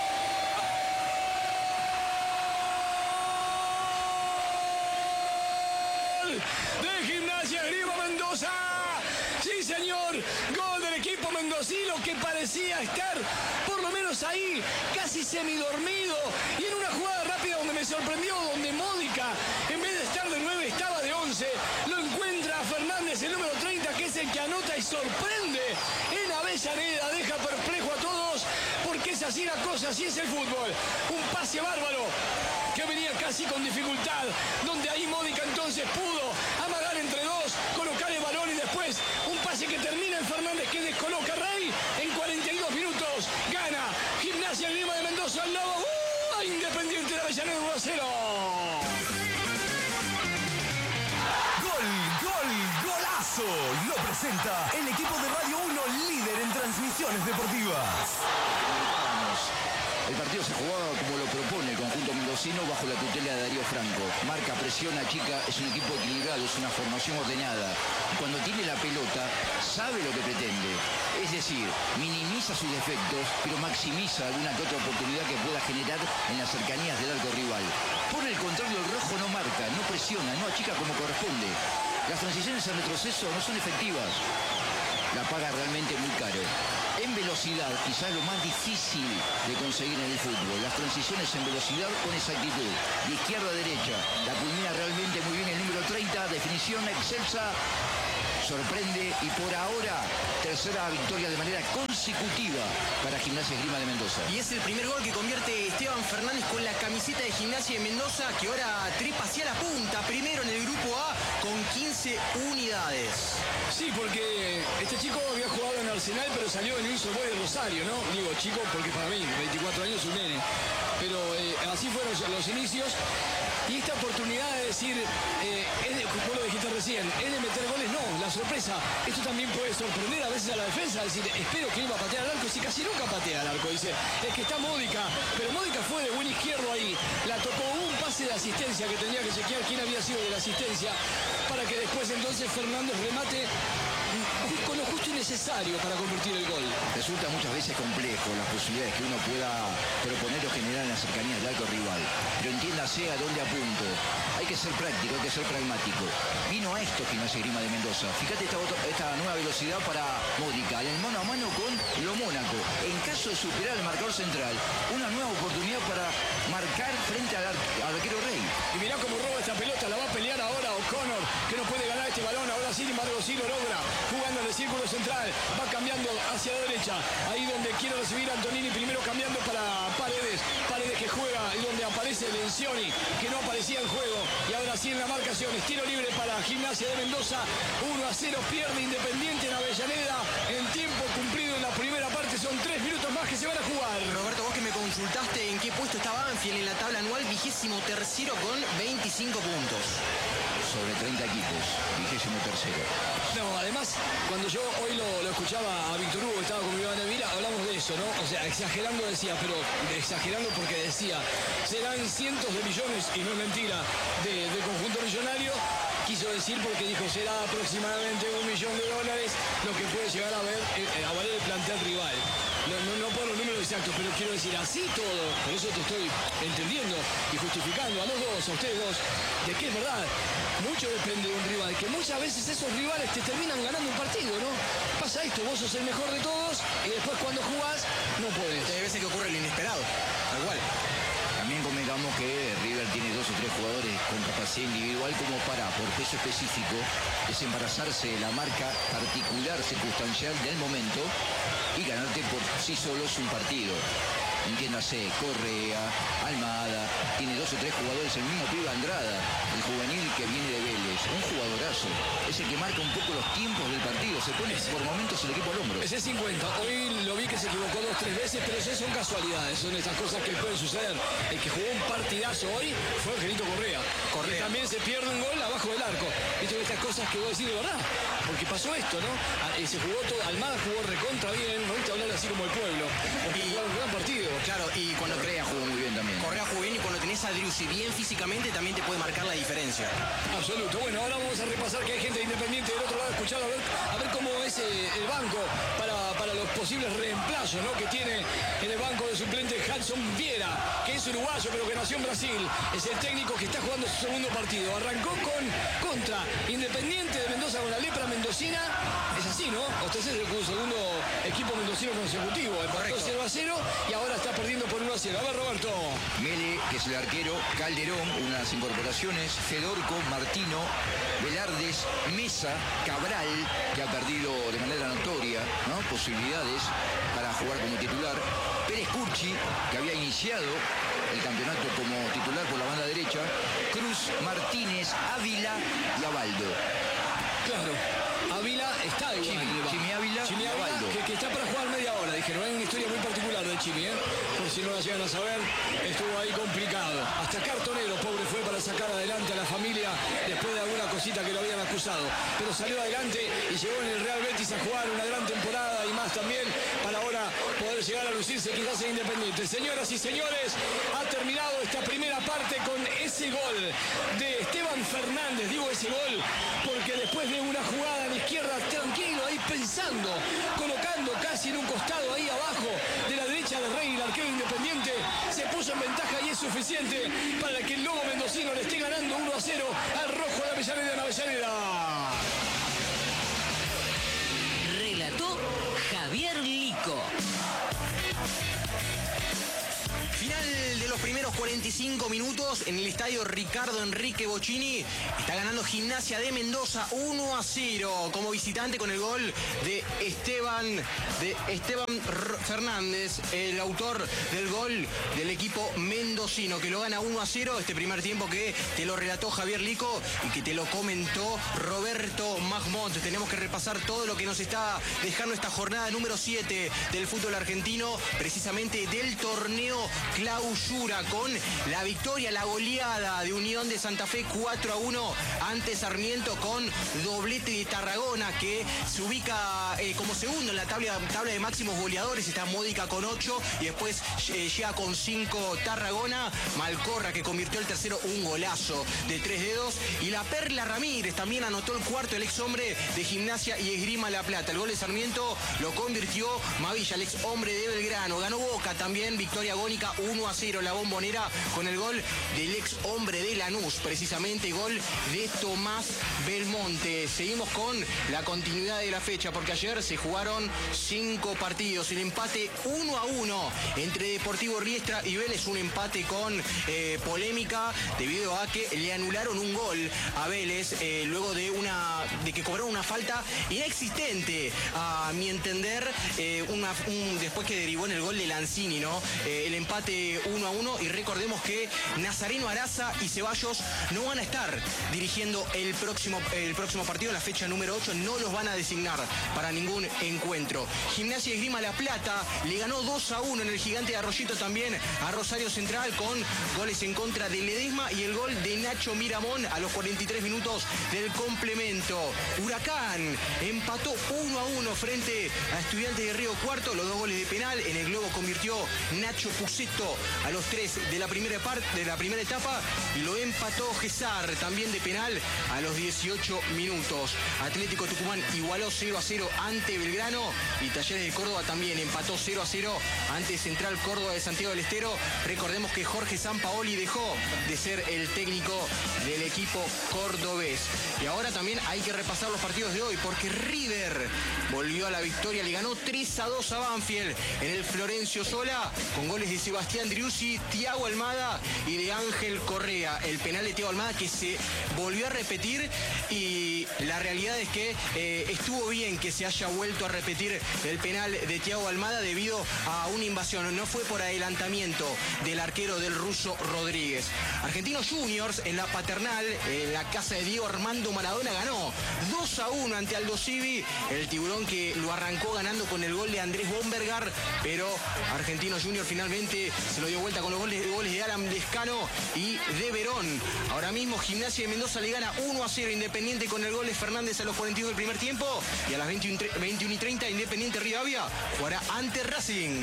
De Gimnasia Esgrima Mendoza. Sí, señor. Gol del equipo mendocino, que parecía estar por lo menos ahí, casi semidormido. Y en una jugada rápida donde me sorprendió, donde Módica, en vez de estar de 9, estaba de 11. Lo encuentra a Fernández, el número 30, que es el que anota y sorprende en Avellaneda. Deja perplejo a todos, porque es así la cosa, así es el fútbol. Un pase bárbaro que venía casi con dificultad, donde ahí Módica entonces pudo amagar entre dos, colocar el balón, y después un pase que termina en Fernández, que descoloca a Rey. En 42 minutos gana Gimnasia Esgrima de Mendoza al lado a Independiente de Avellaneda 1-0. ¡Golazo! Lo presenta el equipo de Radio 1, líder en transmisiones deportivas. El partido se jugaba como lo propone el conjunto mendocino bajo la tutela de Darío Franco. Marca, presiona, chica, es un equipo equilibrado, es una formación ordenada. Cuando tiene la pelota, sabe lo que pretende. Es decir, minimiza sus defectos, pero maximiza alguna que otra oportunidad que pueda generar en las cercanías del arco rival. Por el contrario, el rojo no marca, no presiona, no achica como corresponde. Las transiciones en retroceso no son efectivas. La paga realmente muy caro. En velocidad, quizás lo más difícil de conseguir en el fútbol. Las transiciones en velocidad con exactitud. De izquierda a derecha. La culmina realmente muy bien el número 30. Definición excelsa. Sorprende y por ahora tercera victoria de manera consecutiva consecutiva para Gimnasia y Esgrima de Mendoza. Y es el primer gol que convierte Esteban Fernández con la camiseta de Gimnasia de Mendoza, que ahora trepa hacia la punta, primero en el grupo A con 15 unidades. Sí, porque este chico había jugado en Arsenal, pero salió en un Boys de Rosario, ¿no? Digo chico porque para mí, 24 años, un nene. Pero así fueron los inicios. Y esta oportunidad de decir, vos lo dijiste recién, es de meter goles, no, la sorpresa. Esto también puede sorprender a veces a la defensa, decir, espero que iba a patear al arco, si casi nunca patea al arco, dice, es que está Módica, pero Módica fue de buen izquierdo ahí, la tocó, un pase de asistencia que tenía que chequear quién había sido de la asistencia, para que después entonces Fernández remate con lo justo y necesario para convertir el gol. Resulta muchas veces complejo las posibilidades que uno pueda proponer o generar en la cercanía del arco rival. Pero entiéndase a dónde apunto. Hay que ser práctico, hay que ser pragmático. Vino a esto Gimnasia y Esgrima de Mendoza. Fíjate esta nueva velocidad para Módica, en el mano a mano con lo Mónaco. En caso de superar el marcador central, una nueva oportunidad para marcar frente al arquero Rey. Y mirá cómo roba esta pelota, la va a pelear ahora O'Connor, que no puede ganar este balón. Ahora sí, sin embargo, sí lo logra. Jugando en el círculo central, va cambiando hacia la derecha. Ahí donde quiere recibir Antonini, primero cambiando para Paredes. Paredes que juega y donde aparece Lencioni, que no aparecía en juego. Y ahora sí en la marcación, estilo libre para Gimnasia de Mendoza. 1-0 pierde Independiente en Avellaneda. En tiempo cumplido en la primera parte, son 3 minutos más que se van a jugar. Roberto, vos que me consultaste en qué puesto estaba Banfield en la tabla anual, 23º con 25 puntos. Sobre 30 equipos, 23º. No, además, cuando yo hoy lo escuchaba a Víctor Hugo, estaba con mi Iván Elvira, hablamos de eso, ¿no? O sea, exagerando decía, pero exagerando porque decía, serán cientos de millones, y no es mentira, de conjunto millonario. Quiso decir porque dijo, será aproximadamente $1 millón, lo que puede llegar a valer el plantel rival. No por los números exactos, pero quiero decir, así todo, por eso te estoy entendiendo y justificando a los dos, a ustedes dos, de que es verdad, mucho depende de un rival, que muchas veces esos rivales te terminan ganando un partido, ¿no? Pasa esto, vos sos el mejor de todos y después cuando jugás, no podés. Hay veces que ocurre lo inesperado, tal cual. También convengamos que River tiene 2 o 3 jugadores con capacidad individual como para, por peso específico, desembarazarse de la marca particular, circunstancial del momento y ganarte por sí solos un partido. Entiéndase, Correa, Almada, tiene 2 o 3 jugadores, el mismo pibe Andrada, el juvenil que viene de Vélez, un jugadorazo, es el que marca un poco los tiempos del partido, se pone por momentos el equipo al hombro. Ese es 50, hoy lo vi que se equivocó 2 o 3 veces, pero eso son casualidades, son esas cosas que pueden suceder. El que jugó un partidazo hoy fue Angelito Correa. Y también se pierde un gol abajo del arco. Viste estas cosas que vos decís de verdad, porque pasó esto, ¿no? Se jugó todo, Almada jugó recontra bien, no viste hablar así como el pueblo, porque jugó un gran partido. Claro, y cuando Correa jugó muy bien también. Correa jugó bien y cuando tenés a Driussi bien físicamente también te puede marcar la diferencia. Absoluto. Bueno, ahora vamos a repasar que hay gente de Independiente del otro lado escuchado, a ver cómo es el banco para los posibles reemplazos, ¿no? Que tiene en el banco de suplentes Hudson Viera, que es uruguayo pero que nació en Brasil. Es el técnico que está jugando su segundo partido. Arrancó contra Independiente de Mendoza con la lepra mendocina. Es así, ¿no? Usted es el segundo equipo mendocino consecutivo. Empató 0-0 y ahora está perdiendo por 1-0. A ver, Roberto. Mele, que es el arquero, Calderón, unas incorporaciones, Fedorco, Martino, Velardes, Mesa, Cabral, que ha perdido de manera notoria, ¿no? Posibilidades para jugar como titular, Pérez Curchi, que había iniciado el campeonato como titular por la banda derecha, Cruz, Martínez, Ávila y Abaldo. Claro, Ávila está igual. Chimi Ávila Chimi y Ávila, Abaldo. que está para jugar media hora. Dijeron, hay una historia muy particular del Chimi, ¿eh? Por si no la llegan a saber, estuvo ahí complicado. Hasta cartonero, pobre, fue para sacar adelante a la familia después de alguna cosita que lo habían acusado. Pero salió adelante y llegó en el Real Betis a jugar una gran temporada y más también para ahora poder llegar a lucirse quizás en Independiente. Señoras y señores, ha terminado esta primera parte con ese gol de Esteban Fernández. Digo ese gol porque después de una jugada a la izquierda, tranquilo, ahí pensando, colocando casi en un costado ahí abajo de la derecha de Rey, el arquero Independiente, se puso en ventaja y es suficiente para que el Lobo mendocino le esté ganando 1-0 al rojo de Avellaneda en Avellaneda. Relató Javier Lico. Final de los los primeros 45 minutos en el estadio Ricardo Enrique Bocchini. Está ganando Gimnasia de Mendoza 1-0 como visitante con el gol de Esteban Fernández, el autor del gol del equipo mendocino, que lo gana 1-0. Este primer tiempo que te lo relató Javier Lico y que te lo comentó Roberto Magmont. Tenemos que repasar todo lo que nos está dejando esta jornada número 7 del fútbol argentino, precisamente del torneo Clausura, con la victoria, la goleada de Unión de Santa Fe 4-1 ante Sarmiento, con doblete de Tarragona, que se ubica como segundo en la tabla de máximos goleadores. Está Módica con 8 y después llega con 5 Tarragona. Malcorra, que convirtió el tercero, un golazo de 3 dedos. Y la Perla Ramírez también anotó el cuarto, el ex hombre de Gimnasia y Esgrima La Plata. El gol de Sarmiento lo convirtió Mavilla, el ex hombre de Belgrano. Ganó Boca también, victoria agónica 1-0 la Bombonera, con el gol del ex hombre de Lanús, precisamente gol de Tomás Belmonte. Seguimos con la continuidad de la fecha, porque ayer se jugaron 5 partidos. El empate 1-1 entre Deportivo Riestra y Vélez, un empate con polémica debido a que le anularon un gol a Vélez luego de que cobraron una falta inexistente, a mi entender, después que derivó en el gol de Lanzini, ¿no? El empate 1-1, y recordemos que Nazareno Araza y Ceballos no van a estar dirigiendo el próximo partido, la fecha número 8, no los van a designar para ningún encuentro. Gimnasia y Esgrima La Plata le ganó 2-1 en el Gigante de Arroyito también a Rosario Central, con goles en contra de Ledesma y el gol de Nacho Miramón a los 43 minutos del complemento. Huracán empató 1-1 frente a Estudiantes de Río Cuarto, los 2 goles de penal. En el globo convirtió Nacho Puceto a los 3 de la primera etapa, y lo empató Gesar también de penal a los 18 minutos. Atlético Tucumán igualó 0-0 ante Belgrano, y Talleres de Córdoba también empató 0-0 ante Central Córdoba de Santiago del Estero. Recordemos que Jorge Sampaoli dejó de ser el técnico del equipo cordobés. Y ahora también hay que repasar los partidos de hoy, porque River volvió a la victoria, le ganó 3-2 a Banfield en el Florencio Sola, con goles de Sebastián Driussi, Thiago Almada y de Ángel Correa. El penal de Thiago Almada que se volvió a repetir, y la realidad es que estuvo bien que se haya vuelto a repetir el penal de Thiago Almada debido a una invasión, no fue por adelantamiento del arquero del ruso Rodríguez. Argentinos Juniors en la Paternal, en la casa de Diego Armando Maradona, ganó 2-1 ante Aldo Civi, el tiburón que lo arrancó ganando con el gol de Andrés Bombergar, pero Argentinos Juniors finalmente se lo dio vuelta con los goles de Alan Lescano y de Verón. Ahora mismo Gimnasia de Mendoza le gana 1-0 Independiente con el gol de Fernández a los 42 del primer tiempo, y a las 21:30 Independiente Rivadavia jugará ante Racing.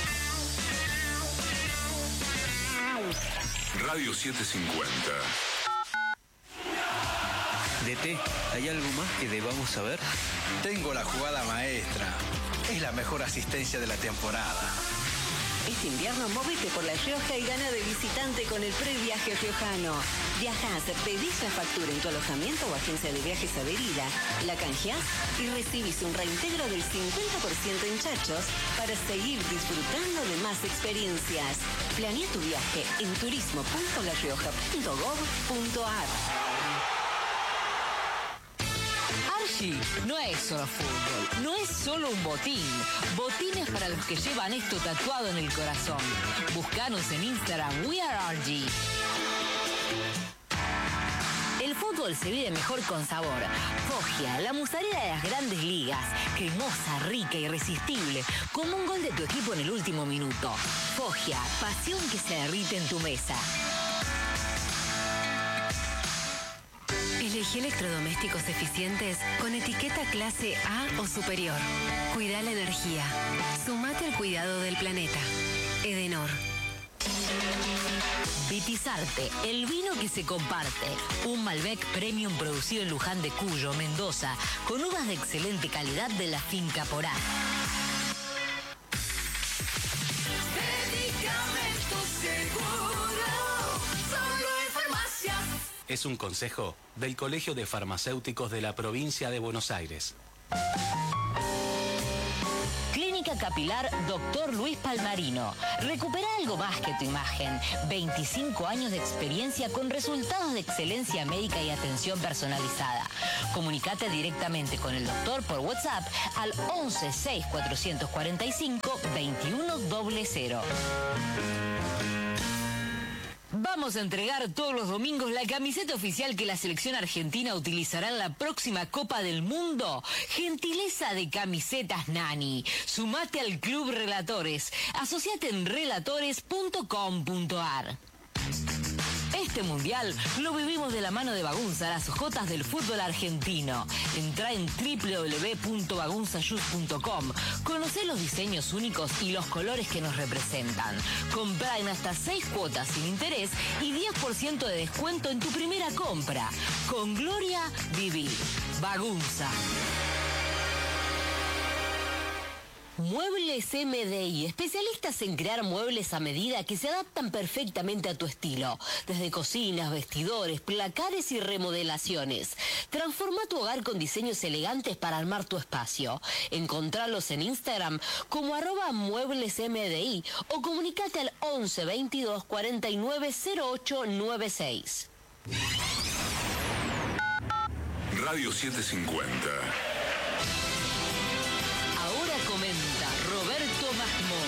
Radio 750. DT, ¿hay algo más que debamos saber? Tengo la jugada maestra. Es la mejor asistencia de la temporada. Este invierno móvete por La Rioja y gana de visitante con el previaje riojano. Viajás, pedís la factura en tu alojamiento o agencia de viajes adherida, la canjeás y recibís un reintegro del 50% en chachos para seguir disfrutando de más experiencias. Planea tu viaje en turismo.larioja.gov.ar. Archie no es solo fútbol, no es solo un botín. Botines para los que llevan esto tatuado en el corazón. Búscanos en Instagram, We Are Archie. El fútbol se vive mejor con sabor. Foggia, la mozzarella de las grandes ligas. Cremosa, rica, irresistible. Como un gol de tu equipo en el último minuto. Foggia, pasión que se derrite en tu mesa. Elegí electrodomésticos eficientes con etiqueta clase A o superior. Cuida la energía. Sumate al cuidado del planeta. Edenor. Vitizarte, el vino que se comparte. Un Malbec Premium producido en Luján de Cuyo, Mendoza, con uvas de excelente calidad de la finca Porá. Medicamentos Seguro, solo en farmacias. Es un consejo del Colegio de Farmacéuticos de la Provincia de Buenos Aires. Clínica Capilar Dr. Luis Palmarino. Recupera algo más que tu imagen. 25 años de experiencia con resultados de excelencia médica y atención personalizada. Comunicate directamente con el doctor por WhatsApp al 11 6 445 2100. Vamos a entregar todos los domingos la camiseta oficial que la selección argentina utilizará en la próxima Copa del Mundo. Gentileza de Camisetas Nani. Sumate al Club Relatores. Asociate en relatores.com.ar. Este mundial lo vivimos de la mano de Bagunza, las hojotas del fútbol argentino. Entrá en www.bagunzashoes.com. Conocé los diseños únicos y los colores que nos representan. Comprá en hasta 6 cuotas sin interés y 10% de descuento en tu primera compra. Con gloria, viví. Bagunza. Muebles MDI, especialistas en crear muebles a medida que se adaptan perfectamente a tu estilo. Desde cocinas, vestidores, placares y remodelaciones. Transforma tu hogar con diseños elegantes para armar tu espacio. Encontralos en Instagram como @mueblesmdi o comunicate al 11 22 49 08 96. Radio 750. Comenta Roberto Masmón.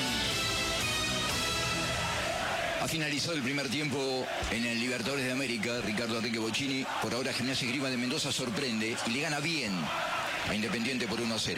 Ha finalizado el primer tiempo en el Libertadores de América. Ricardo Enrique Bocchini. Por ahora Gimnasia y Esgrima de Mendoza sorprende y le gana bien a Independiente por 1-0.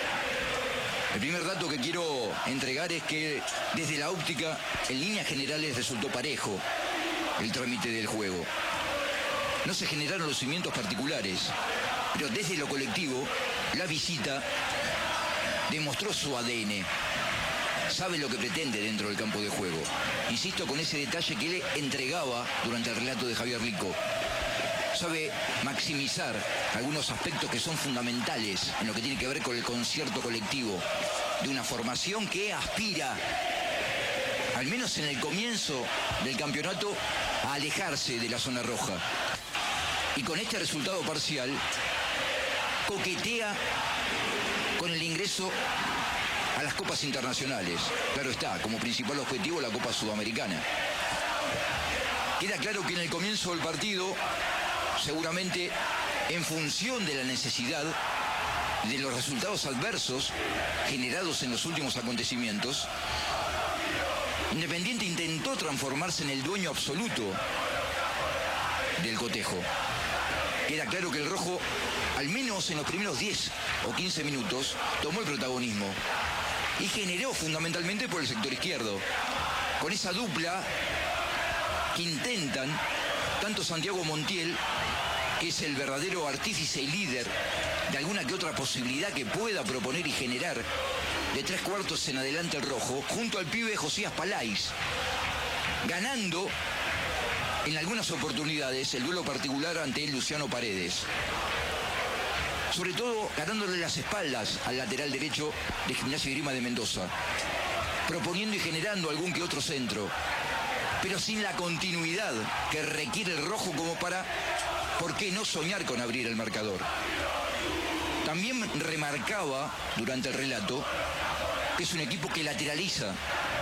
El primer dato que quiero entregar es que desde la óptica, en líneas generales, resultó parejo el trámite del juego. No se generaron los cimientos particulares, pero desde lo colectivo, la visita demostró su ADN, sabe lo que pretende dentro del campo de juego. Insisto con ese detalle que le entregaba durante el relato de Javier Rico. Sabe maximizar algunos aspectos que son fundamentales en lo que tiene que ver con el concierto colectivo de una formación que aspira, al menos en el comienzo del campeonato, a alejarse de la zona roja. Y con este resultado parcial, coquetea con el ingreso a las copas internacionales. Claro está, como principal objetivo la Copa Sudamericana. Queda claro que en el comienzo del partido, seguramente en función de la necesidad de los resultados adversos generados en los últimos acontecimientos, Independiente intentó transformarse en el dueño absoluto del cotejo. Queda claro que el rojo, al menos en los primeros 10 o 15 minutos, tomó el protagonismo y generó fundamentalmente por el sector izquierdo. Con esa dupla que intentan tanto Santiago Montiel, que es el verdadero artífice y líder de alguna que otra posibilidad que pueda proponer y generar de 3/4 en adelante el rojo, junto al pibe Josías Palais, ganando en algunas oportunidades el duelo particular ante Luciano Paredes. Sobre todo ganándole las espaldas al lateral derecho de Gimnasia y Esgrima de Mendoza, proponiendo y generando algún que otro centro, pero sin la continuidad que requiere el rojo como para, ¿por qué no soñar con abrir el marcador? También remarcaba durante el relato que es un equipo que lateraliza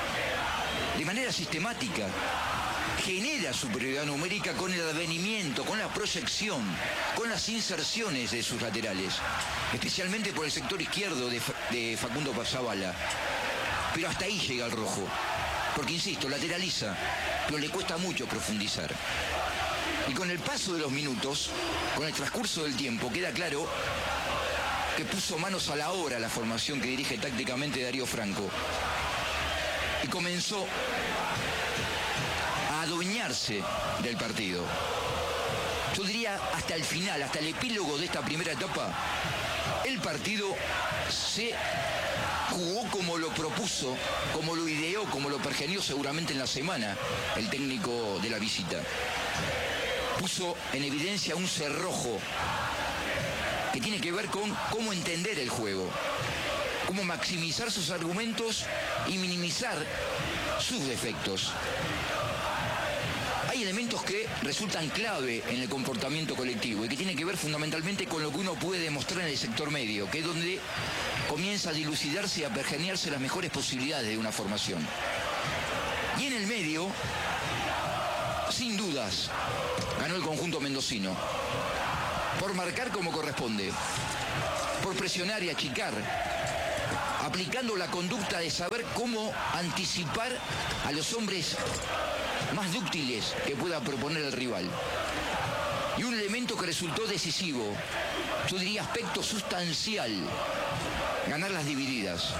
de manera sistemática, genera superioridad numérica con el advenimiento, con la proyección, con las inserciones de sus laterales, especialmente por el sector izquierdo de Facundo Zavala. Pero hasta ahí llega el rojo, porque insisto, lateraliza, pero le cuesta mucho profundizar. Y con el paso de los minutos, con el transcurso del tiempo, queda claro que puso manos a la obra la formación que dirige tácticamente Darío Franco y comenzó a adueñarse del partido. Yo diría hasta el final, hasta el epílogo de esta primera etapa, el partido se jugó como lo propuso, como lo ideó, como lo pergeñó seguramente en la semana el técnico de la visita. Puso en evidencia un cerrojo que tiene que ver con cómo entender el juego, cómo maximizar sus argumentos y minimizar sus defectos. Hay hay elementos que resultan clave en el comportamiento colectivo y que tienen que ver fundamentalmente con lo que uno puede demostrar en el sector medio, que es donde comienza a dilucidarse y a pergeñarse las mejores posibilidades de una formación. Y en el medio, sin dudas, ganó el conjunto mendocino. Por marcar como corresponde, por presionar y achicar, aplicando la conducta de saber cómo anticipar a los hombres más dúctiles que pueda proponer el rival. Y un elemento que resultó decisivo, yo diría aspecto sustancial, ganar las divididas.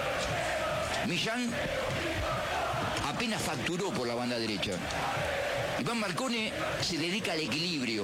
Millán apenas facturó por la banda derecha. Iván Marcone se dedica al equilibrio,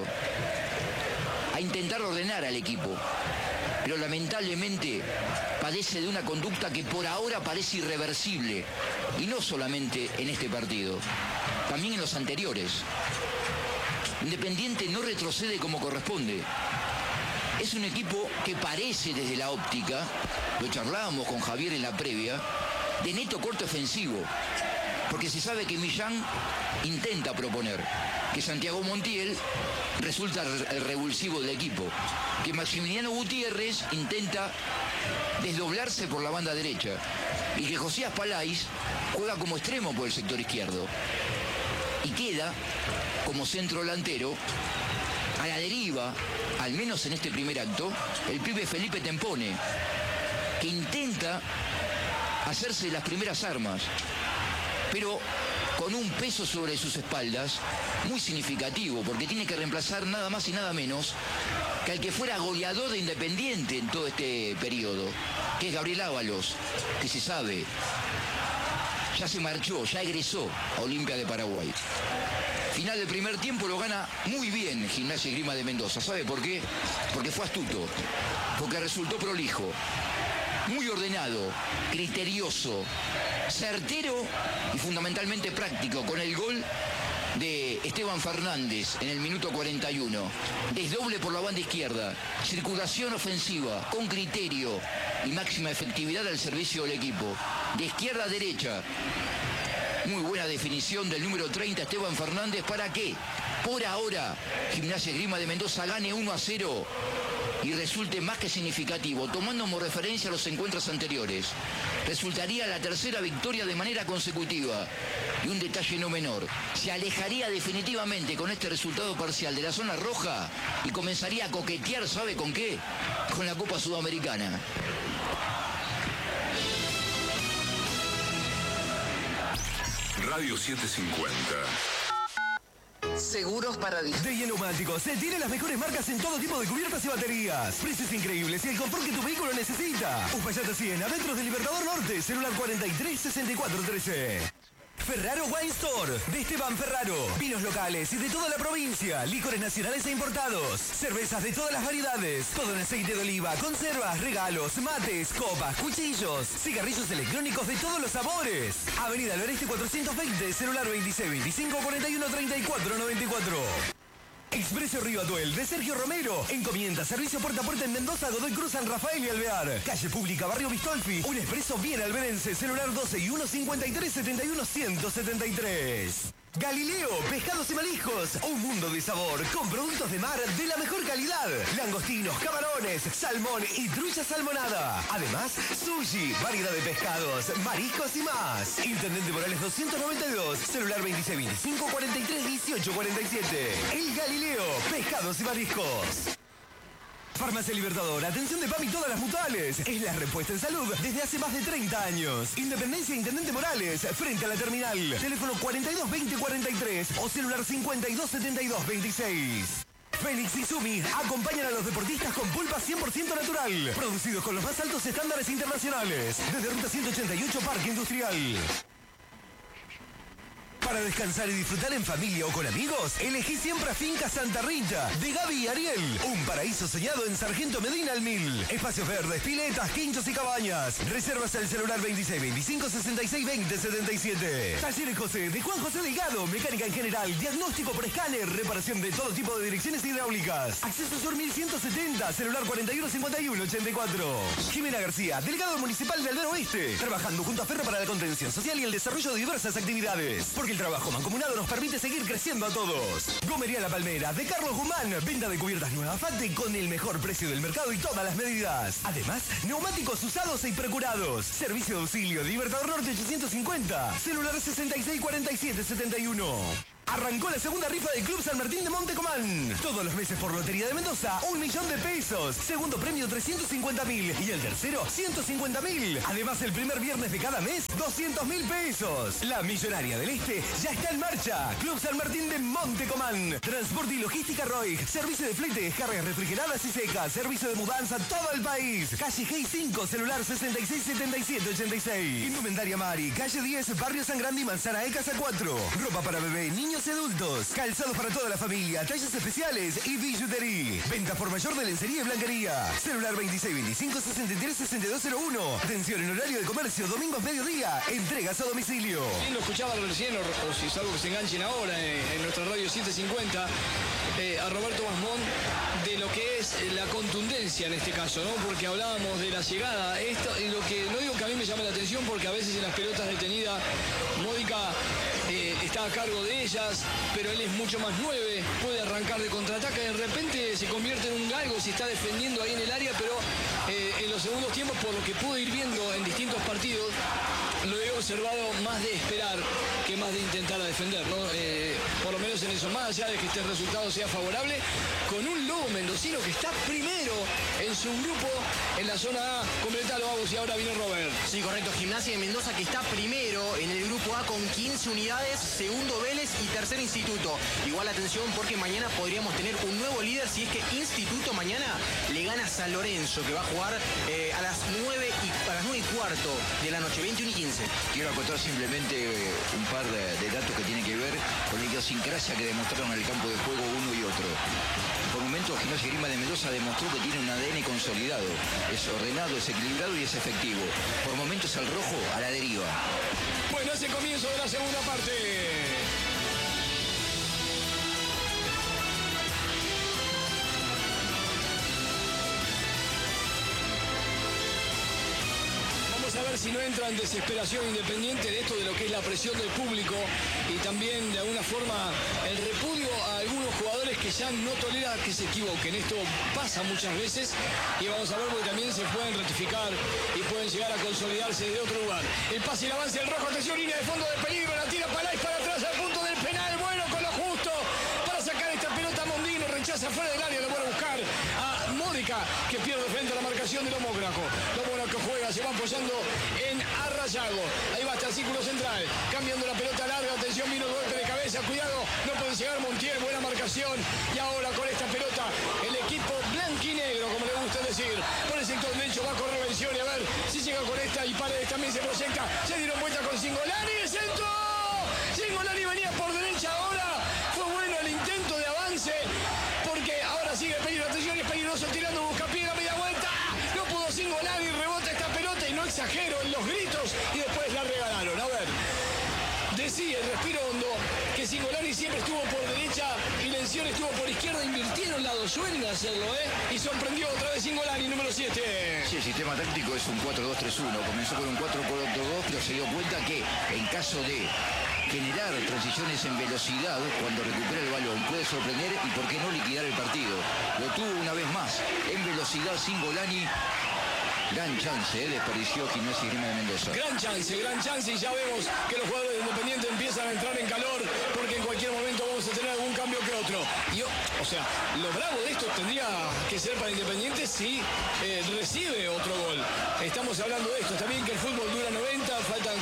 a intentar ordenar al equipo, pero lamentablemente padece de una conducta que por ahora parece irreversible, y no solamente en este partido, también en los anteriores. Independiente no retrocede como corresponde. Es un equipo que parece desde la óptica, lo charlábamos con Javier en la previa, de neto corte ofensivo, porque se sabe que Millán intenta proponer, que Santiago Montiel resulta el revulsivo del equipo, que Maximiliano Gutiérrez intenta desdoblarse por la banda derecha y que Josías Palais juega como extremo por el sector izquierdo y queda como centro delantero a la deriva, al menos en este primer acto, el pibe Felipe Tempone, que intenta hacerse las primeras armas, pero con un peso sobre sus espaldas muy significativo, porque tiene que reemplazar nada más y nada menos que al que fuera goleador de Independiente en todo este periodo, que es Gabriel Ábalos, que se sabe, ya se marchó, ya egresó a Olimpia de Paraguay. Final del primer tiempo lo gana muy bien Gimnasia y Esgrima de Mendoza. ¿Sabe por qué? Porque fue astuto, porque resultó prolijo, muy ordenado, criterioso, certero y fundamentalmente práctico, con el gol de Esteban Fernández en el minuto 41. Desdoble por la banda izquierda, circulación ofensiva, con criterio y máxima efectividad al servicio del equipo. De izquierda a derecha, muy buena definición del número 30, Esteban Fernández, para que por ahora Gimnasia y Esgrima de Mendoza gane 1-0 y resulte más que significativo, tomando como referencia los encuentros anteriores. Resultaría la tercera victoria de manera consecutiva. Y un detalle no menor, se alejaría definitivamente con este resultado parcial de la zona roja y comenzaría a coquetear, ¿sabe con qué? Con la Copa Sudamericana. Radio 750. Seguros Paradis. De Neumáticos. Se tiene las mejores marcas en todo tipo de cubiertas y baterías. Precios increíbles y el confort que tu vehículo necesita. Uspallata 100, adentro del Libertador Norte. Celular 436413. Ferraro Wine Store, de Esteban Ferraro. Vinos locales y de toda la provincia. Licores nacionales e importados. Cervezas de todas las variedades. Todo en aceite de oliva. Conservas, regalos, mates, copas, cuchillos. Cigarrillos electrónicos de todos los sabores. Avenida del Oeste 420, celular 2625 41 34 94. Expreso Río Atuel, de Sergio Romero. Encomienda, servicio puerta a puerta en Mendoza, Godoy Cruz, San Rafael y Alvear. Calle Pública, Barrio Bistolfi. Un expreso bien alberense, celular 12 y 153 71 173. Galileo, pescados y mariscos, un mundo de sabor, con productos de mar de la mejor calidad. Langostinos, camarones, salmón y trucha salmonada. Además, sushi, variedad de pescados, mariscos y más. Intendente Morales 292, celular 2625 43 18 47. El Galileo, pescados y mariscos. Farmacia Libertador, atención de PAMI todas las mutuales. Es la respuesta en salud desde hace más de 30 años. Independencia Intendente Morales, frente a la terminal. Teléfono 42 20 43 o celular 52 72 26. Félix y Sumi acompañan a los deportistas con pulpa 100% natural. Producidos con los más altos estándares internacionales. Desde Ruta 188, Parque Industrial. Para descansar y disfrutar en familia o con amigos, elegí siempre a Finca Santa Rita, de Gaby y Ariel. Un paraíso soñado en Sargento Medina al 1000. Espacios verdes, piletas, quinchos y cabañas. Reservas al celular 26 25 66 20 77. Talleres José, de Juan José Delgado. Mecánica en general, diagnóstico por escáner, reparación de todo tipo de direcciones hidráulicas. Acceso Sur 1170, celular 41 51 84. Jimena García, delegado municipal de Aldea Oeste. Trabajando junto a Ferro para la contención social y el desarrollo de diversas actividades. Porque El trabajo mancomunado nos permite seguir creciendo a todos. Gomería La Palmera, de Carlos Guzmán. Venta de cubiertas nuevas Fate con el mejor precio del mercado y todas las medidas. Además, neumáticos usados y procurados. Servicio de auxilio, Libertador Norte 850. Celular 664771. Arrancó la segunda rifa del Club San Martín de Montecomán. Todos los meses por Lotería de Mendoza, 1.000.000 de pesos. Segundo premio, 350.000. Y el tercero, 150.000. Además, el primer viernes de cada mes, 200.000 pesos. La Millonaria del Este ya está en marcha. Club San Martín de Montecomán. Transporte y logística Roig. Servicio de flete, descargas refrigeradas y secas. Servicio de mudanza a todo el país. Calle G 5, celular 667786. Indumentaria Mari, calle 10, Barrio San Grande y Manzana E, Casa 4. Ropa para bebé, niños y adultos. Calzados para toda la familia, tallas especiales y billutería. Venta por mayor de lencería y blanquería. Celular 2625-636201. Atención en horario de comercio, domingos mediodía. Entregas a domicilio. ¿Quién lo escuchaba recién o si es algo que se enganchen ahora en nuestra radio 750? A Roberto Basmón de lo que es la contundencia en este caso, ¿no? Porque hablábamos de la llegada. Esto, y lo que no digo que a mí me llame la atención porque a veces en las pelotas detenidas Módica está a cargo de ellas, pero él es mucho más 9, puede arrancar de contraataque, de repente se convierte en un galgo si está defendiendo ahí en el área, pero en los segundos tiempos, por lo que pude ir viendo en distintos partidos, lo he observado más de esperar que más de intentar defender, ¿no? Por lo menos en eso, más allá de que este resultado sea favorable, con un Lobo mendocino que está primero en su grupo en la zona A. Completalo, Agus, y ahora viene Robert. Sí, correcto. Gimnasia de Mendoza que está primero en el grupo A con 15 unidades, segundo Vélez y tercer Instituto. Igual atención porque mañana podríamos tener un nuevo líder si es que Instituto mañana le gana a San Lorenzo, que va a jugar a las 9 y cuarto de la noche, 21 y 15. Quiero acotar simplemente un par de datos que tienen que ver con la idiosincrasia que demostraron en el campo de juego uno y otro. Por momentos, Gimnasia y Grima de Mendoza demostró que tiene un ADN consolidado. Es ordenado, es equilibrado y es efectivo. Por momentos al rojo, a la deriva. Bueno, es el comienzo de la segunda parte. A ver si no entra en desesperación Independiente de esto, de lo que es la presión del público y también de alguna forma el repudio a algunos jugadores que ya no tolera que se equivoquen. Esto pasa muchas veces y vamos a ver porque también se pueden rectificar y pueden llegar a consolidarse de otro lugar. El pase y el avance del rojo, atención, línea de fondo de peligro, la tira para atrás al punto del penal, bueno, con lo justo para sacar esta pelota. Mondino rechaza fuera del área, lo van a buscar a Módica, que pierde frente a la marcación de Mónaco. Mónaco juega, se va apoyando en Arrayago. Ahí va hasta el círculo central, cambiando la pelota larga, atención, vino el golpe de cabeza, cuidado, no puede llegar Montiel, buena marcación. Y ahora con esta pelota, el equipo blanquinegro, como le gusta decir, por el sector derecho va a correr Bención y a ver si llega con esta y Paredes también se proyecta. Se dieron vuelta con Cingolani, el centro. Cingolani venía por derecha ahora, fue bueno el intento de avance, porque ahora sigue el peligro, atención, es peligroso tirando, busca pie, la media vuelta, no pudo Cingolani, rebota esta pelota y no exagero en los gritos y después la regalaron. A ver, decía el respiro hondo que Cingolani siempre estuvo por derecha y Lención estuvo por izquierda, invirtieron lados, suelen hacerlo, y sorprendió otra vez Cingolani, número 7. Sí, el sistema táctico es un 4-2-3-1, comenzó con un 4-4-2, pero se dio cuenta que en caso de generar transiciones en velocidad, cuando recupera el balón, puede sorprender y por qué no liquidar el partido. Lo tuvo una vez más, en velocidad Cingolani. Gran chance, desperdició Gimnasia y Grima de Mendoza. Gran chance, y ya vemos que los jugadores de Independiente empiezan a entrar en calor porque en cualquier momento vamos a tener algún cambio que otro. Y, o sea, lo bravo de esto tendría que ser para Independiente si recibe otro gol. Estamos hablando de esto, también que el fútbol dura 90, faltan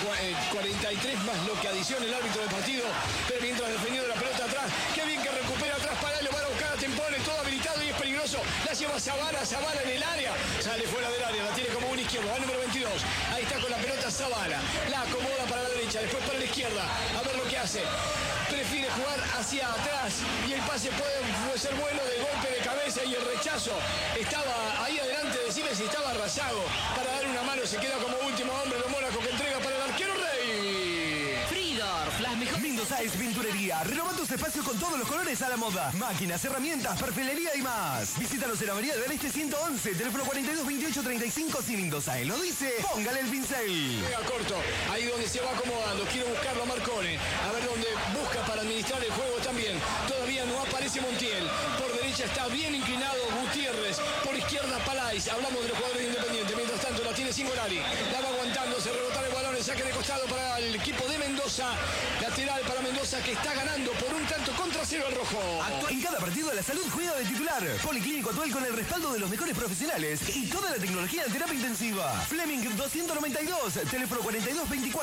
43 más lo que adiciona el árbitro del partido, pero mientras defendiendo la pelota atrás, qué bien que recupera atrás para él, lo van a buscar a Tempone, todo habilitado y es peligroso. La lleva Zavala en el área, sale fuera del área, la tiene como un izquierdo, va número 22, ahí está con la pelota Zavala, la acomoda para la derecha, después para la izquierda, a ver lo que hace, prefiere jugar hacia atrás y el pase puede ser bueno de golpe de cabeza y el rechazo estaba ahí adelante, decime si estaba Arrayago para dar una mano, se queda como último hombre de Mónaco que entrega para el arquero Rey. Fridorf, las mejores. Mendoza Baez Pinturería. Renova tus espacios con todos los colores a la moda. Máquinas, herramientas, perfilería y más. Visítanos en Avenida del Este 111, teléfono 42 28 35 sin Mendoza. Él lo dice, póngale el pincel. Juega corto, ahí donde se va acomodando. Quiero buscarlo a Marcone. A ver dónde busca para administrar el juego también. Todavía no aparece Montiel. Por derecha está bien inclinado Gutiérrez. Por izquierda Palais. Hablamos de los jugadores de Independiente. Mientras tanto la tiene Singolari. La va aguantando, se rebota el balón, el saque de costado para el equipo de Mendoza. Lateral para Mendoza que está ganando por un tanto contra cero al rojo. En cada partido la salud juega de titular. Policlínico Atuel con el respaldo de los mejores profesionales y toda la tecnología en terapia intensiva. Fleming 292, teléfono 42 24